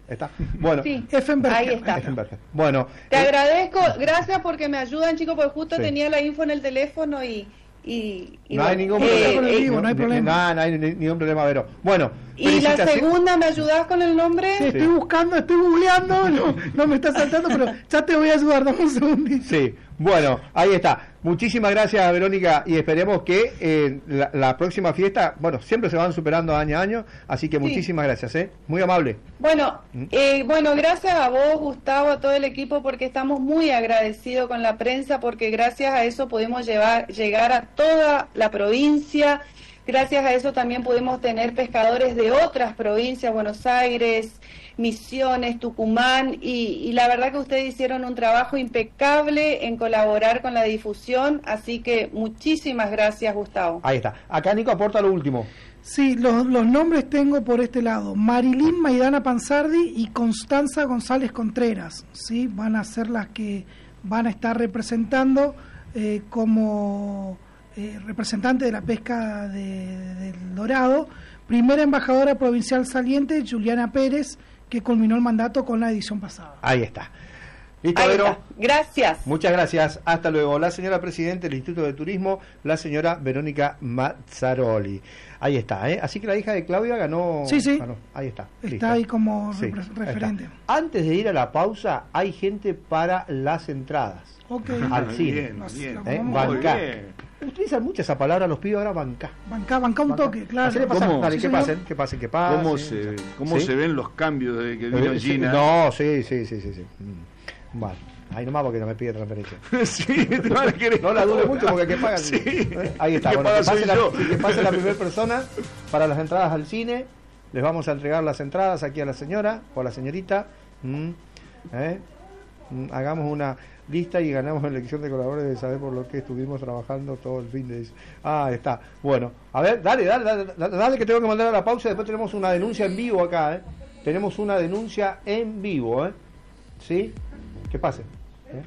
¿Está? Bueno, Sí, Effenberger. ahí está. Effenberger. Bueno, Te eh, agradezco, gracias porque me ayudan, chicos, porque justo Sí. tenía la info en el teléfono y... y, y no hay bueno, ningún eh, problema. con el eh, vivo, no hay Ni- problema. nada, no hay ni- ningún problema, Vero. Bueno, ¿Y la felicitaciones. segunda me ayudás con el nombre? Sí, estoy buscando, estoy googleando, no, no me está saltando, pero ya te voy a ayudar, dame un segundito. Sí, bueno, ahí está. Muchísimas gracias, Verónica, y esperemos que eh, la, la próxima fiesta, bueno, siempre se van superando año a año, así que Sí. muchísimas gracias, ¿eh? Muy amable. Bueno, ¿Mm? eh, bueno, gracias a vos, Gustavo, a todo el equipo, porque estamos muy agradecidos con la prensa, porque gracias a eso podemos llevar, llegar a toda la provincia. Gracias a eso también pudimos tener pescadores de otras provincias, Buenos Aires, Misiones, Tucumán, y, y la verdad que ustedes hicieron un trabajo impecable en colaborar con la difusión, así que muchísimas gracias, Gustavo. Ahí está. Acá Nico aporta lo último. Sí, los, los nombres tengo por este lado. Marilyn Maidana Panzardi y Constanza González Contreras, ¿sí? Van a ser las que van a estar representando eh, como eh, representante de la pesca de- del Dorado. Primera embajadora provincial saliente, Juliana Pérez, que culminó el mandato con la edición pasada. Ahí está. ¿Listo, Ahí Vero? está. Gracias. Muchas gracias. Hasta luego. La señora presidenta del Instituto de Turismo, la señora Verónica Mazzaroli. Ahí está, ¿eh? Así que la hija de Claudia ganó. Sí, sí. ganó. Ahí está. Está Listo. ahí como Sí, repre- ahí referente. está. Antes de ir a la pausa, hay gente para las entradas. Ok. Al cine. Bien, Nos- bien. nos ¿Eh? vamos a- Muy Banca. bien. Utilizan mucho esa palabra los pibes ahora, banca. Banca, banca un Banca. toque, claro. Hacele pasar. ¿Cómo? Dale, Sí, que señor. pasen, que pasen, que pasen. ¿Cómo, se, cómo ¿Sí? se ven los cambios desde que vino Eh, sí, Gina? No, sí, sí, sí, sí. sí. Mm. Vale. Ahí nomás porque no me pide transferencia. Sí, te van a querer. No la dude mucho porque que pagan. Sí. ¿Eh? Ahí está. Que Bueno, paga que pase, soy la, yo. que pase la primera persona para las entradas al cine. Les vamos a entregar las entradas aquí a la señora o a la señorita. Mm. ¿Eh? Mm. Hagamos una lista y ganamos elección de colaboradores de saber por lo que estuvimos trabajando todo el fin de... Ah, está. Bueno, a ver, dale, dale, dale, dale, dale que tengo que mandar a la pausa. Después tenemos una denuncia en vivo acá, ¿eh? Tenemos una denuncia en vivo, ¿eh? ¿Sí? Que pase. ¿Eh?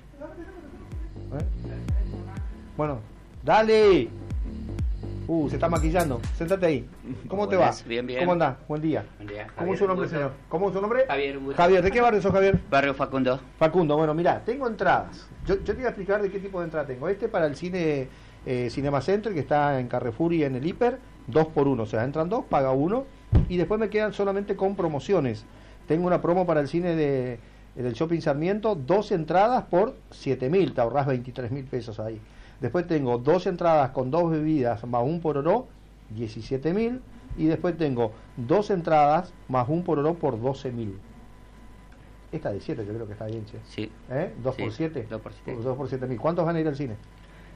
¿Eh? Bueno, dale. Uh, se está maquillando. Séntate ahí. ¿Cómo te va? Buenas, bien, bien. ¿Cómo andás? Buen día. Buen día. ¿Cómo Javier, es su nombre, un gusto. señor? ¿Cómo es su nombre? Javier, un gusto. Javier, ¿de qué barrio sos, Javier? Barrio Facundo. Facundo, bueno, mirá, tengo entradas. Yo, yo te voy a explicar de qué tipo de entrada tengo. Este para el cine eh, Cinema Center, que está en Carrefour y en el Hiper, dos por uno. O sea, entran dos, paga uno. Y después me quedan solamente con promociones. Tengo una promo para el cine de, del Shopping Sarmiento, dos entradas por siete mil, te ahorrás veintitrés mil pesos ahí. Después tengo dos entradas con dos bebidas más un pororó, diecisiete mil. Y después tengo dos entradas más un pororó por doce mil. Esta de siete yo creo que está bien, che. Sí. ¿Eh? ¿dos Sí, por siete? dos por siete. dos por siete mil. ¿Cuántos van a ir al cine?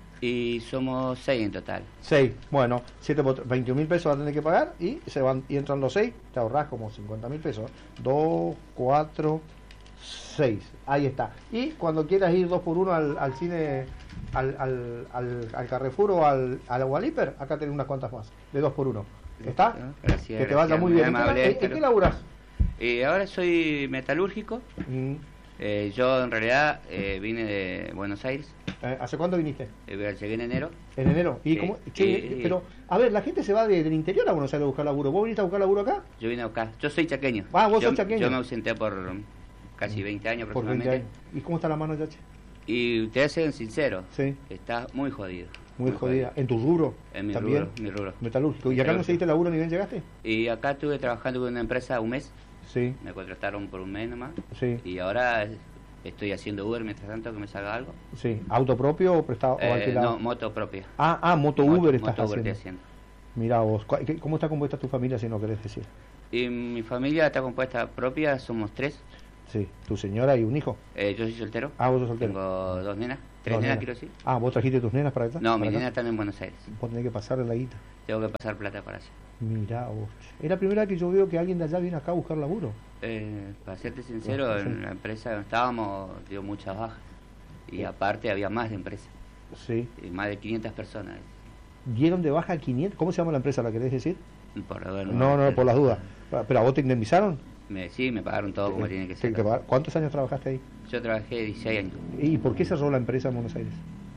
Y somos seis en total. seis. Bueno, siete por veintiún mil pesos van a tener que pagar y se van y entran los seis, te ahorras como cincuenta mil pesos. dos, cuatro, seis. Ahí está. Y cuando quieras ir dos por uno al, al cine, al, al, al, al Carrefour o al, al, o al Hiper, acá tenés unas cuantas más, de dos por uno. ¿Está? Gracias. Que te vaya gracias, muy bien. ¿En amable, qué, en pero- qué laburás? Y ahora soy metalúrgico. Mm, Eh, yo en realidad eh, vine de Buenos Aires. eh, ¿Hace cuánto viniste? Eh, llegué en enero. En enero. ¿Y Sí, cómo? Che, y- pero, a ver, la gente se va de- del interior a Buenos Aires a buscar laburo. ¿Vos viniste a buscar laburo acá? Yo vine a buscar. Yo soy chaqueño. Ah, vos yo, sos chaqueño. Yo me ausenté por casi veinte años Por veinte aproximadamente. años. ¿Y cómo está la mano, Yache? Y ustedes sean sinceros. Sí. Está muy jodido. Muy jodida. ¿En tu rubro? En mi ¿También? rubro, mi rubro. Metalúrgico. ¿Y acá no Metalúrgico. seguiste laburo ni bien llegaste? Y acá estuve trabajando con una empresa un mes. Sí, Me contrataron por un mes nomás. sí, Y ahora estoy haciendo Uber mientras tanto que me salga algo. sí. ¿Auto propio o prestado o Eh, alquilado? no, moto propia. Ah, ah, moto Moto- Uber estás moto Uber haciendo. estoy haciendo. Mirá vos, ¿cu- qué- ¿cómo está compuesta tu familia si no querés decir? Y mi familia está compuesta propia, somos tres. Sí, tu señora y un hijo. Eh, yo soy soltero. Ah, vos sos soltero. Tengo dos nenas. Tres Dos nenas, nenas. quiero decir. Ah, ¿vos trajiste tus nenas para acá? No, ¿Para mis acá? nenas están en Buenos Aires. Vos tenés que pasarle la guita. Tengo que pasar plata para allá. Mirá vos. Es la primera vez que yo veo que alguien de allá viene acá a buscar laburo. Eh, para serte sincero, Ah, sí. en la empresa donde estábamos dio muchas bajas. Y aparte había más de empresas. Sí. Y más de quinientas personas. ¿Dieron de baja quinientos? ¿Cómo se llama la empresa, la querés decir? Por, bueno, No, no, por las dudas. Pero ¿a vos te indemnizaron? Me, sí, me pagaron todo como tiene que Sí, ser. te pagaron. ¿Cuántos años trabajaste ahí? Yo trabajé dieciséis años. ¿Y por qué cerró la empresa en Buenos Aires?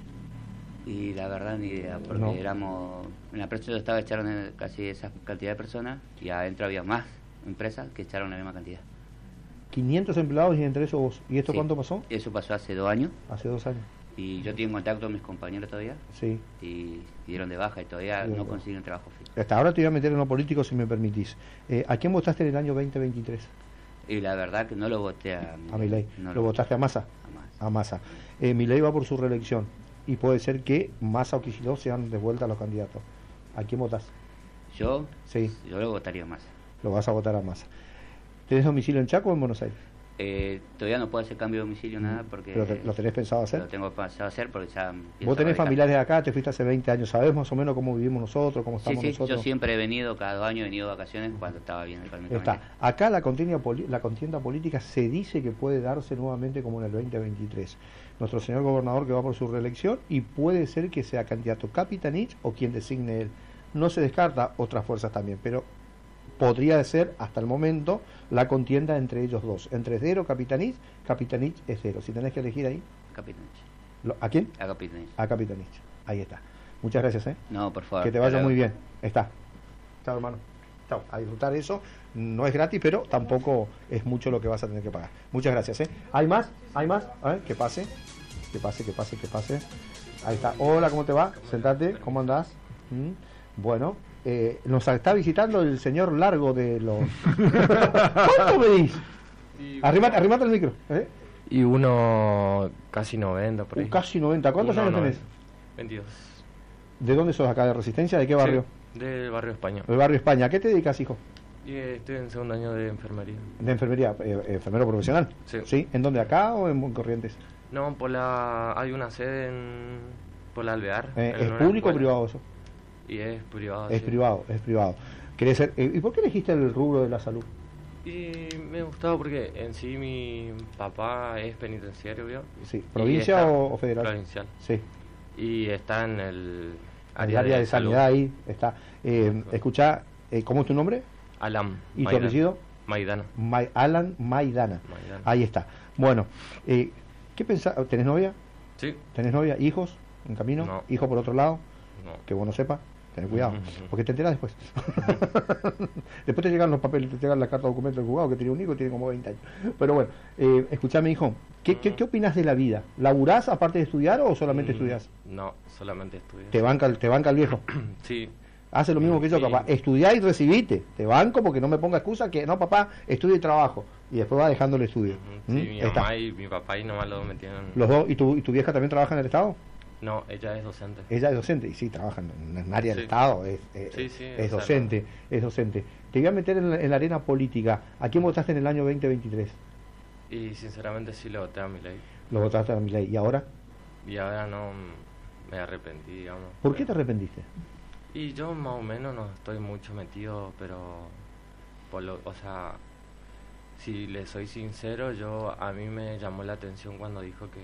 Y la verdad ni idea, porque No. éramos... En la empresa yo estaba, echaron eh, casi esa cantidad de personas y adentro había más empresas que echaron la misma cantidad. quinientos empleados y entre esos vos. ¿Y esto Sí. cuándo pasó? Eso pasó hace dos años Hace dos años. y yo tengo contacto con mis compañeros todavía Sí. y dieron de baja y todavía Bien. no consiguen trabajo fijo. Hasta ahora te voy a meter en lo político si me permitís. Eh, ¿A quién votaste en el año veinte veintitrés? Y la verdad que no lo voté a A Milei. No ¿Lo votaste a Massa? a Massa. A Massa. Eh, Milei va por su reelección y puede ser que Massa o Kicillof sean de vuelta los candidatos. ¿A quién votás? Yo, Sí, yo lo votaría a Massa. lo vas a votar a Massa. ¿Tenés domicilio en Chaco o en Buenos Aires? Eh, todavía no puedo hacer cambio de domicilio, nada, porque... ¿Pero te- lo tenés pensado hacer? Lo tengo pensado hacer porque ya... empiezo Vos tenés a radicar. familiares acá, te fuiste hace veinte años, ¿sabés más o menos cómo vivimos nosotros, cómo Sí, estamos sí, nosotros? yo siempre he venido, cada dos años he venido de vacaciones cuando estaba bien económicamente. Está. Acá la contienda, poli- la contienda política se dice que puede darse nuevamente como en el veinte veintitrés. Nuestro señor gobernador que va por su reelección y puede ser que sea candidato Capitanich o quien designe él. No se descarta otras fuerzas también, pero podría ser hasta el momento la contienda entre ellos dos. Entre Esdero, Capitanich, Capitanich, Esdero. Si tenés que elegir ahí, Capitanich. lo- ¿a quién? A Capitanich. A Capitanich. Ahí está. Muchas gracias, ¿eh? No, por favor. Que te vaya Hasta muy luego. bien. Está. Chao, hermano. Chao. A disfrutar eso. No es gratis, pero tampoco es mucho lo que vas a tener que pagar. Muchas gracias, ¿eh? ¿Hay más? ¿Hay más? A ver, que pase. Que pase, que pase, que pase. Ahí está. Hola, ¿cómo te va? Sentate. ¿Cómo andás? ¿Mm? Bueno, eh, nos está visitando el señor Largo de los... ¿Cuánto medís? Arrimate, arrimate el micro. ¿eh? Y uno casi noventa por ahí. Un casi noventa. ¿Cuántos Uno años tenés? noventa. veintidós. ¿De dónde sos acá? ¿De Resistencia? ¿De qué barrio? Sí, del barrio España. Del barrio España. ¿A qué te dedicas, hijo? Y eh, estoy en segundo año de enfermería. De enfermería, eh, enfermero profesional. Sí. ¿En dónde? ¿Acá o en Corrientes? No, por la hay una sede en por la Alvear. Eh, en ¿Es una público o escuela. privado eso? Y es privado. Es sí. privado, es privado. ¿Querés ser, eh, ¿Y por qué elegiste el rubro de la salud? Y me gustaba porque en sí mi papá es penitenciario, ¿vio? Sí. Y ¿Provincia está- o, o federal? Provincial. Sí. Y está en el En el área de, salud. sanidad ahí está. Eh, escuchá, eh, ¿cómo es tu nombre? Alam. ¿Y tu Maidana. apellido? Maidana. Ma- Alan Maidana. Maidana. Ahí está. Bueno, eh, ¿qué pensás? ¿Tenés novia? Sí. ¿Tenés novia? ¿Hijos? ¿En camino? No. ¿Hijo por otro lado? No. Que vos no sepas. Ten cuidado, Ujú. porque te enteras después. Después te llegan los papeles, te llegan las cartas de documento del juzgado que tiene un hijo y tiene como veinte años. Pero bueno, eh, escuchame, hijo, ¿qué, qué, ¿qué opinas de la vida? ¿Laburás aparte de estudiar o solamente Mm, estudias? No, solamente estudio. Te banca, el- te banca el viejo. Sí. Hace lo mismo que yo, Sí. capaz. Estudiá y recibite. Te banco porque no me ponga excusa que no, papá, estudio y trabajo. Y después va dejando el estudio. Sí, ¿Mm? mi Está. mamá y mi papá y nomás lo metieron. Los dos. ¿Y tu, ¿Y tu vieja también trabaja en el Estado? No, ella es docente. Ella es docente, y sí, trabaja en un área del Sí. Estado, es, es, Sí, sí, es o sea, docente, es docente. Te voy a meter en la, en la arena política. ¿A quién votaste en el año veinte veintitrés? Y sinceramente sí le voté a mi ley. Lo votaste a Milei. ¿Y ahora? Y ahora no mm, me arrepentí, digamos. ¿Por qué te arrepentiste? Y yo más o menos no estoy mucho metido, pero por lo, o sea, si le soy sincero, yo a mí me llamó la atención cuando dijo que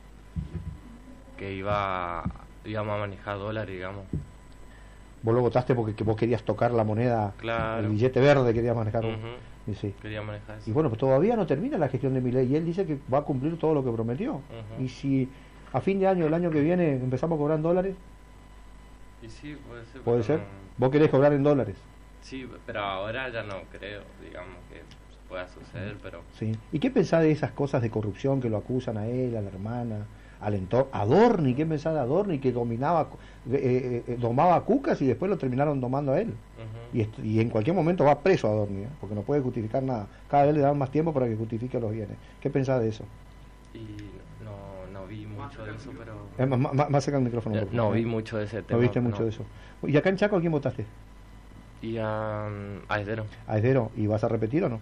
que iba íbamos a manejar dólares, digamos. Vos lo votaste porque que vos querías tocar la moneda, Claro. el billete verde querías manejar. Ujú. Y sí. Quería manejar eso. Y bueno, pues todavía no termina la gestión de Milei y él dice que va a cumplir todo lo que prometió. Ujú. Y si a fin de año, el año que viene, empezamos a cobrar en dólares, Y sí, puede ser. puede pero ser. no- Vos querés cobrar en dólares. Sí, pero ahora ya no creo, digamos, que pueda suceder, pero... Sí. ¿Y qué pensás de esas cosas de corrupción que lo acusan a él, a la hermana, al entorno? Adorni, ¿qué pensás de Adorni que dominaba, eh, eh, domaba a Cucas y después lo terminaron domando a él? Ujú. Y, est- y en cualquier momento va preso Adorni, ¿eh? Porque no puede justificar nada. Cada vez le dan más tiempo para que justifique los bienes. ¿Qué pensás de eso? Y no, no vi mucho de eso, pero... Eh, más, más- más cerca el micrófono. Eh, por No favor, vi ¿eh? mucho de ese tema. No viste no. mucho de eso. ¿Y acá en Chaco a quién votaste? Y a, a Esdero. A Esdero. ¿Y vas a repetir o no?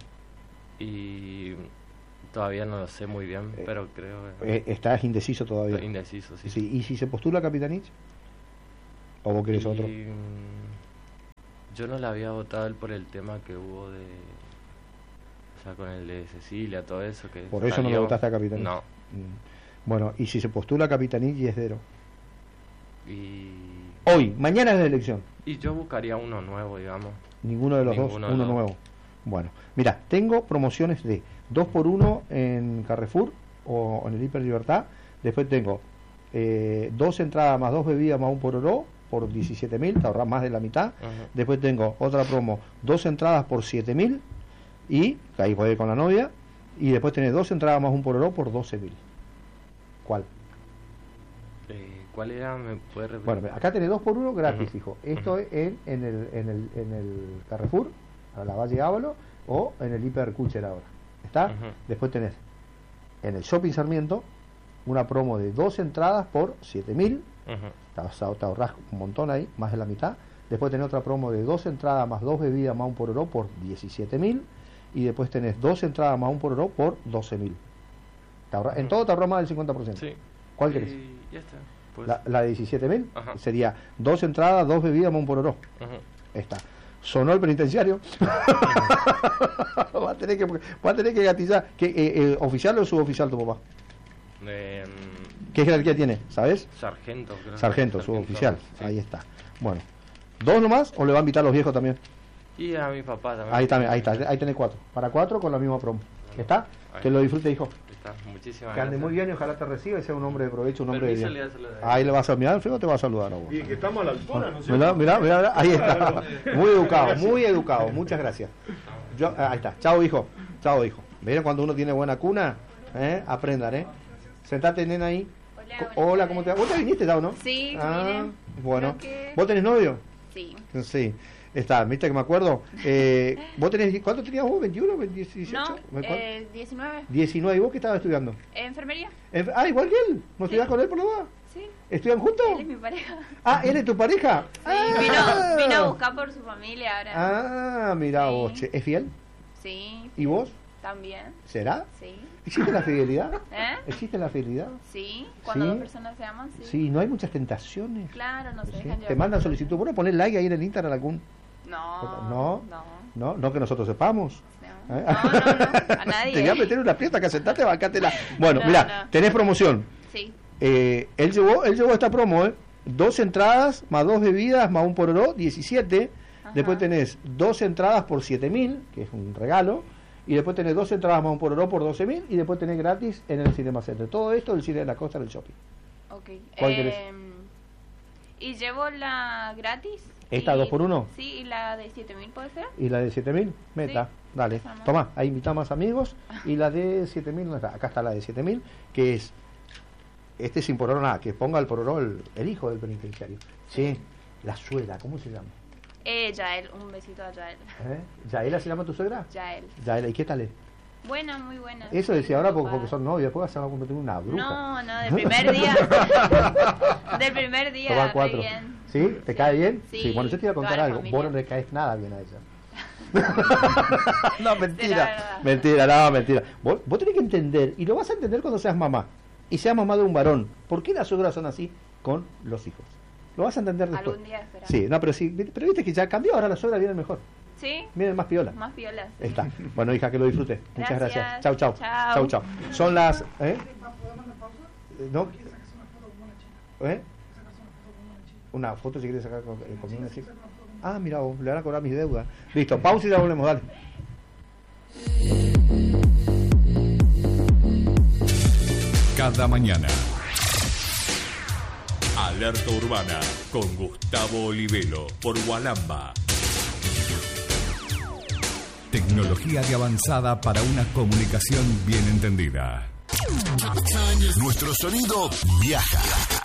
Y todavía no lo sé muy bien, Eh, pero creo que... Eh, estás indeciso todavía. Estoy indeciso, sí. Sí. ¿Y si se postula Capitanich? ¿O vos querés Y, otro? mm, yo no le había votado a él por el tema que hubo de... O sea, con el de Cecilia, todo eso que Por eso no salió. lo votaste a Capitanich. No. Mm. Bueno, ¿y si se postula Capitanich y Esdero? Y... Hoy, mañana es la elección. Y yo buscaría uno nuevo, digamos. Ninguno de los Ninguno dos, de uno los dos. nuevo. Bueno, mira, tengo promociones de dos por uno en Carrefour o en el Hiper Libertad. Después tengo eh, dos entradas más dos bebidas más un pororó por diecisiete mil, te ahorras más de la mitad. Ajá. Después tengo otra promo, dos entradas por siete mil y ahí puede ir con la novia. y después tenés dos entradas más un pororó por doce mil. ¿Cuál? Eh, ¿Cuál era? ¿Me puede repetir? Bueno, acá tenés dos por uno gratis, Uh-huh. hijo. Esto Uh-huh. es en, en, el, en, el, en el Carrefour, a la Valle Ávalo, o en el Hiper Kucher ahora. ¿Está? Uh-huh. Después tenés en el Shopping Sarmiento una promo de dos entradas por siete mil. Uh-huh. Te ahorrás un montón ahí, más de la mitad. Después tenés otra promo de dos entradas más dos bebidas más un pororó por diecisiete mil. Y después tenés dos entradas más un pororó por doce mil. Uh-huh. En todo te ahorras más del cincuenta por ciento. Sí. ¿Cuál querés? Y ya está. Pues... La, la de diecisiete mil Ajá. sería dos entradas, dos bebidas más un pororó. Uh-huh. Está. Sonó el penitenciario. va, a tener que, va a tener que gatillar. ¿Qué, eh, eh, ¿Oficial o suboficial tu papá? Eh, ¿Qué jerarquía tiene? ¿Sabes? Sargento, creo. Sargento, suboficial. Sí. Ahí está. Bueno. ¿Dos nomás o le va a invitar a los viejos también? Y a mi papá también. Ahí también, ahí está. Ahí tenés cuatro. Para cuatro con la misma promo. ¿Está? Ahí. Que lo disfrute, hijo. Está. Muchísimas Que ande gracias. muy bien y ojalá te reciba y sea un hombre de provecho, un hombre de Permiso, bien. le voy a saludar. Ahí le vas a mirar, Alfredo te va a saludar a vos. Y que estamos a la altura, ¿no es Mirá, cierto? mirá, mirá, mirá, ahí está. Muy educado, muy educado. Muchas gracias. Yo, ahí está. Chao, hijo. Chao, hijo. ¿Ven cuando uno tiene buena cuna? ¿Eh? Aprendan, ¿eh? Sentate, nena, ahí. Hola, Hola, ¿cómo te va? ¿Vos te viniste ya o no? Sí, Ah, vine. bueno. Creo que- ¿Vos tenés novio? Sí. Sí. Está, viste que me acuerdo. Eh, ¿Vos tenés, ¿cuánto tenías vos? ¿veintiuno? ¿dieciocho? No, ¿Me acuerdo? eh, diecinueve. diecinueve. ¿Y vos qué estabas estudiando? ¿Enfermería? En- Ah, igual que él. ¿No estudiás con él por lo más? Sí. ¿Estudian juntos? Él es mi pareja. Ah, ¿él es tu pareja? Sí, Ah. vino, vino a buscar por su familia ahora. Ah, mira Sí. vos, che. ¿Es fiel? Sí. ¿Y vos? También. ¿Será? Sí. ¿Existe la fidelidad? ¿Eh? ¿Existe la fidelidad? Sí. Cuando Sí. dos personas se aman, sí. Sí, no hay muchas tentaciones. Claro, no se Sí. dejan Te llevar mandan por- solicitud. ¿Bueno poner like ahí en el Instagram algún? No. No. No. No, no que nosotros sepamos. No. ¿Eh? No, no, no, a nadie. Te voy a meter una prieta que sentate, bancátela. Bueno, No, mira, no. tenés promoción. Sí. Eh, él llevó, él llevó esta promo, ¿eh? Dos entradas, más dos bebidas, más un pororó, diecisiete. Ajá. Después tenés dos entradas por siete mil, que es un regalo. Y después tenés dos entradas más un pororó por doce mil. Y después tenés gratis en el Cinema Center. Todo esto del Cine de la Costa del Shopping. Ok. ¿Cuál querés? Em, ¿Y llevo la gratis? ¿Esta Y- dos por uno? Sí, y la de siete mil, ¿puede ser? ¿Y la de siete mil? Meta, Sí. dale. Esa no. Toma, ahí invita más amigos. Y la de siete mil no está. Acá está la de siete mil, que es. Este sin pororó nada, que ponga el pororó el, el hijo del penitenciario. Sí, la suegra, ¿cómo se llama? Eh, Yael, un besito a Yael. ¿Eh? ¿Yaela se llama tu suegra? Yael. Yaela, ¿y qué tal es? Buena, muy buena. Eso decía ahora porque, Ocupada. porque son novios, después se va a convertir en una bruja. No, no, del primer día. Del primer día, Toma re cuatro. bien. ¿Sí? ¿Te cae bien? Sí, Bueno, yo te iba a contar toda la algo. familia. Vos no le caes nada bien a ella. no, Sí, la mentira. verdad. Mentira, no, mentira. Vos, vos tenés que entender, y lo vas a entender cuando seas mamá, y seas mamá de un varón, ¿por qué las suegras son así con los hijos? Lo vas a entender después. Algún día será. Sí, no, pero sí, pero viste que ya cambió, ahora las suegras vienen mejor. ¿Sí? Vienen más piola. Más violas. Está. Bueno, hija, que lo disfrutes. Muchas Gracias. gracias. Chau, chau. Chau. Chau, chau. Son las... ¿Eh? ¿No? ¿Eh? Una foto si quieres sacar con, eh, con una chica. Ah, mira, vos, le van a cobrar mis deudas. Listo, pausa y ya volvemos, dale. Cada mañana. Alerta Urbana con Gustavo Olivelo por Gualamba. Tecnología de avanzada para una comunicación bien entendida. Nuestro sonido viaja,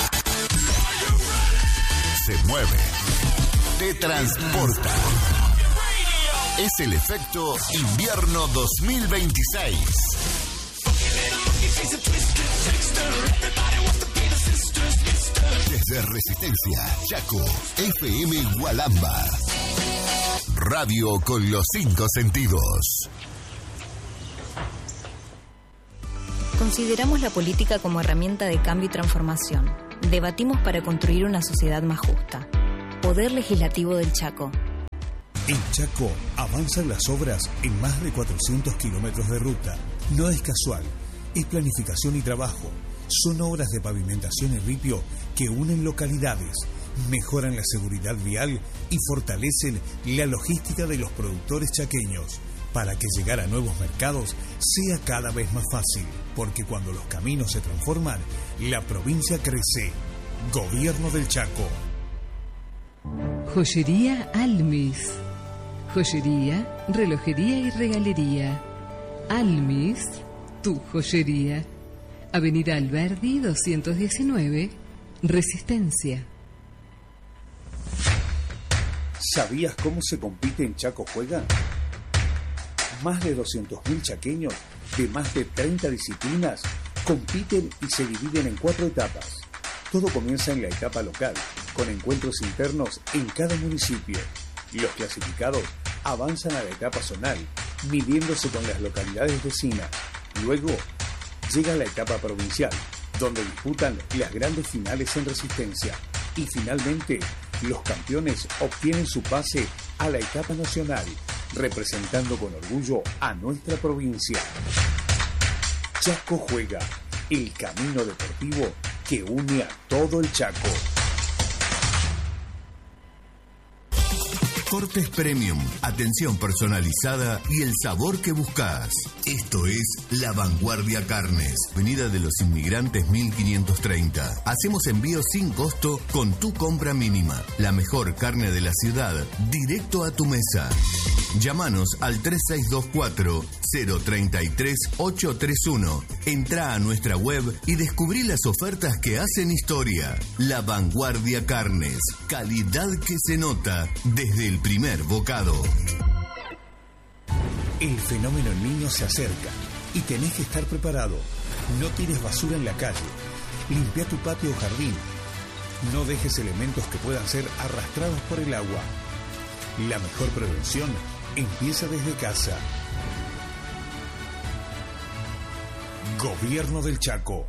se mueve, te transporta. Es el efecto Invierno dos mil veintiséis. Desde Resistencia, Chaco, F M Gualamba. Radio con los cinco sentidos. Consideramos la política como herramienta de cambio y transformación. Debatimos para construir una sociedad más justa. Poder Legislativo del Chaco. En Chaco avanzan las obras en más de cuatrocientos kilómetros de ruta. No es casual, es planificación y trabajo. Son obras de pavimentación y ripio que unen localidades, mejoran la seguridad vial y fortalecen la logística de los productores chaqueños para que llegar a nuevos mercados sea cada vez más fácil, porque cuando los caminos se transforman, la provincia crece. Gobierno del Chaco. Joyería Almis. Joyería, relojería y regalería. Almis, tu joyería. Avenida Alberdi doscientos diecinueve, Resistencia. ¿Sabías cómo se compite en Chaco Juega? Más de doscientos mil chaqueños de más de treinta disciplinas compiten y se dividen en cuatro etapas. Todo comienza en la etapa local, con encuentros internos en cada municipio. Los clasificados avanzan a la etapa zonal, midiéndose con las localidades vecinas. Luego llega la etapa provincial, donde disputan las grandes finales en Resistencia. Y finalmente, los campeones obtienen su pase a la etapa nacional, representando con orgullo a nuestra provincia. Chaco Juega, el camino deportivo que une a todo el Chaco. Cortes Premium, atención personalizada y el sabor que buscas. Esto es La Vanguardia Carnes, Avenida de los Inmigrantes mil quinientos treinta. Hacemos envío sin costo con tu compra mínima. La mejor carne de la ciudad, directo a tu mesa. Llámanos al tres seis dos cuatro, cero tres tres, ocho tres uno. Entra a nuestra web y descubrí las ofertas que hacen historia. La Vanguardia Carnes, calidad que se nota desde el primer bocado. El fenómeno niño se acerca y tenés que estar preparado. No tires basura en la calle. Limpia tu patio o jardín. No dejes elementos que puedan ser arrastrados por el agua. La mejor prevención empieza desde casa. Gobierno del Chaco.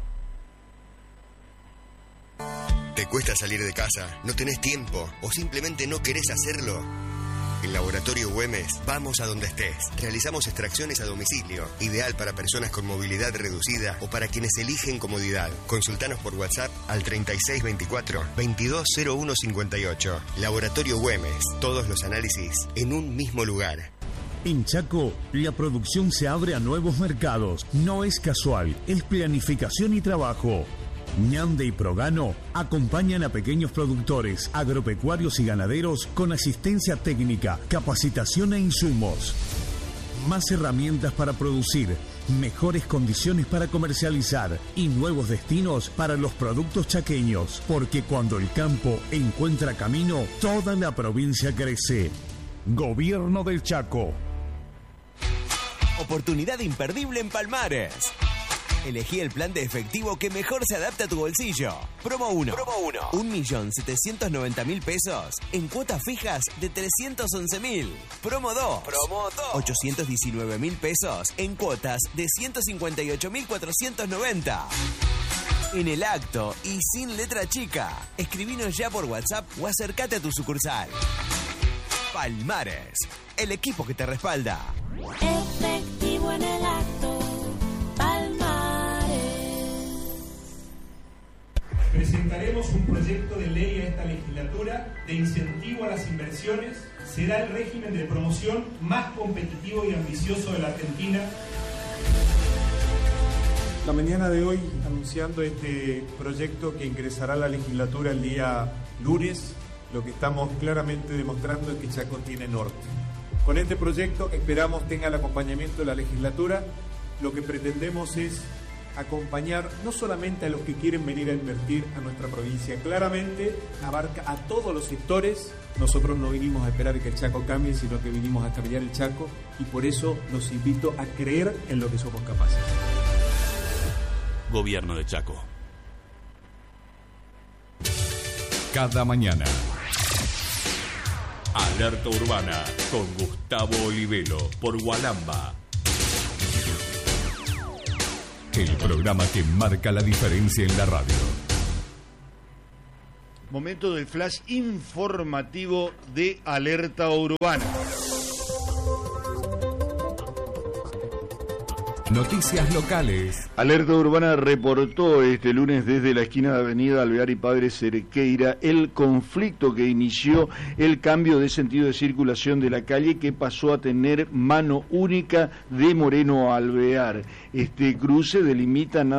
¿Te cuesta salir de casa? ¿No tenés tiempo? ¿O simplemente no querés hacerlo? En Laboratorio Güemes, vamos a donde estés. Realizamos extracciones a domicilio, ideal para personas con movilidad reducida o para quienes eligen comodidad. Consultanos por WhatsApp al treinta y seis veinticuatro, veintidós cero uno cincuenta y ocho. Laboratorio Güemes, todos los análisis en un mismo lugar. En Chaco, la producción se abre a nuevos mercados. No es casual, es planificación y trabajo. Ñande y Progano acompañan a pequeños productores, agropecuarios y ganaderos con asistencia técnica, capacitación e insumos. Más herramientas para producir, mejores condiciones para comercializar y nuevos destinos para los productos chaqueños. Porque cuando el campo encuentra camino, toda la provincia crece. Gobierno del Chaco. Oportunidad imperdible en Palmares. Elegí el plan de efectivo que mejor se adapta a tu bolsillo. Promo uno. Promo uno. un millón setecientos noventa mil pesos en cuotas fijas de trescientos once mil. Promo dos. Promo dos. ochocientos diecinueve mil pesos en cuotas de ciento cincuenta y ocho mil cuatrocientos noventa. En el acto y sin letra chica. Escribinos ya por WhatsApp o acércate a tu sucursal. Palmares, el equipo que te respalda. Efectivo en el acto. Presentaremos un proyecto de ley a esta legislatura de incentivo a las inversiones. Será el régimen de promoción más competitivo y ambicioso de la Argentina. La mañana de hoy, anunciando este proyecto que ingresará a la legislatura el día lunes, lo que estamos claramente demostrando es que Chaco tiene norte. Con este proyecto esperamos tenga el acompañamiento de la legislatura. Lo que pretendemos es acompañar no solamente a los que quieren venir a invertir a nuestra provincia, claramente abarca a todos los sectores. Nosotros no vinimos a esperar que el Chaco cambie, sino que vinimos a cambiar el Chaco, y por eso los invito a creer en lo que somos capaces. Gobierno de Chaco. Cada mañana. Alerta Urbana con Gustavo Olivelo por Gualamba. El programa que marca la diferencia en la radio. Momento del flash informativo de Alerta Urbana. Noticias locales. Alerta Urbana reportó este lunes desde la esquina de Avenida Alvear y Padre Cerqueira el conflicto que inició el cambio de sentido de circulación de la calle, que pasó a tener mano única de Moreno a Alvear. Este cruce delimita nada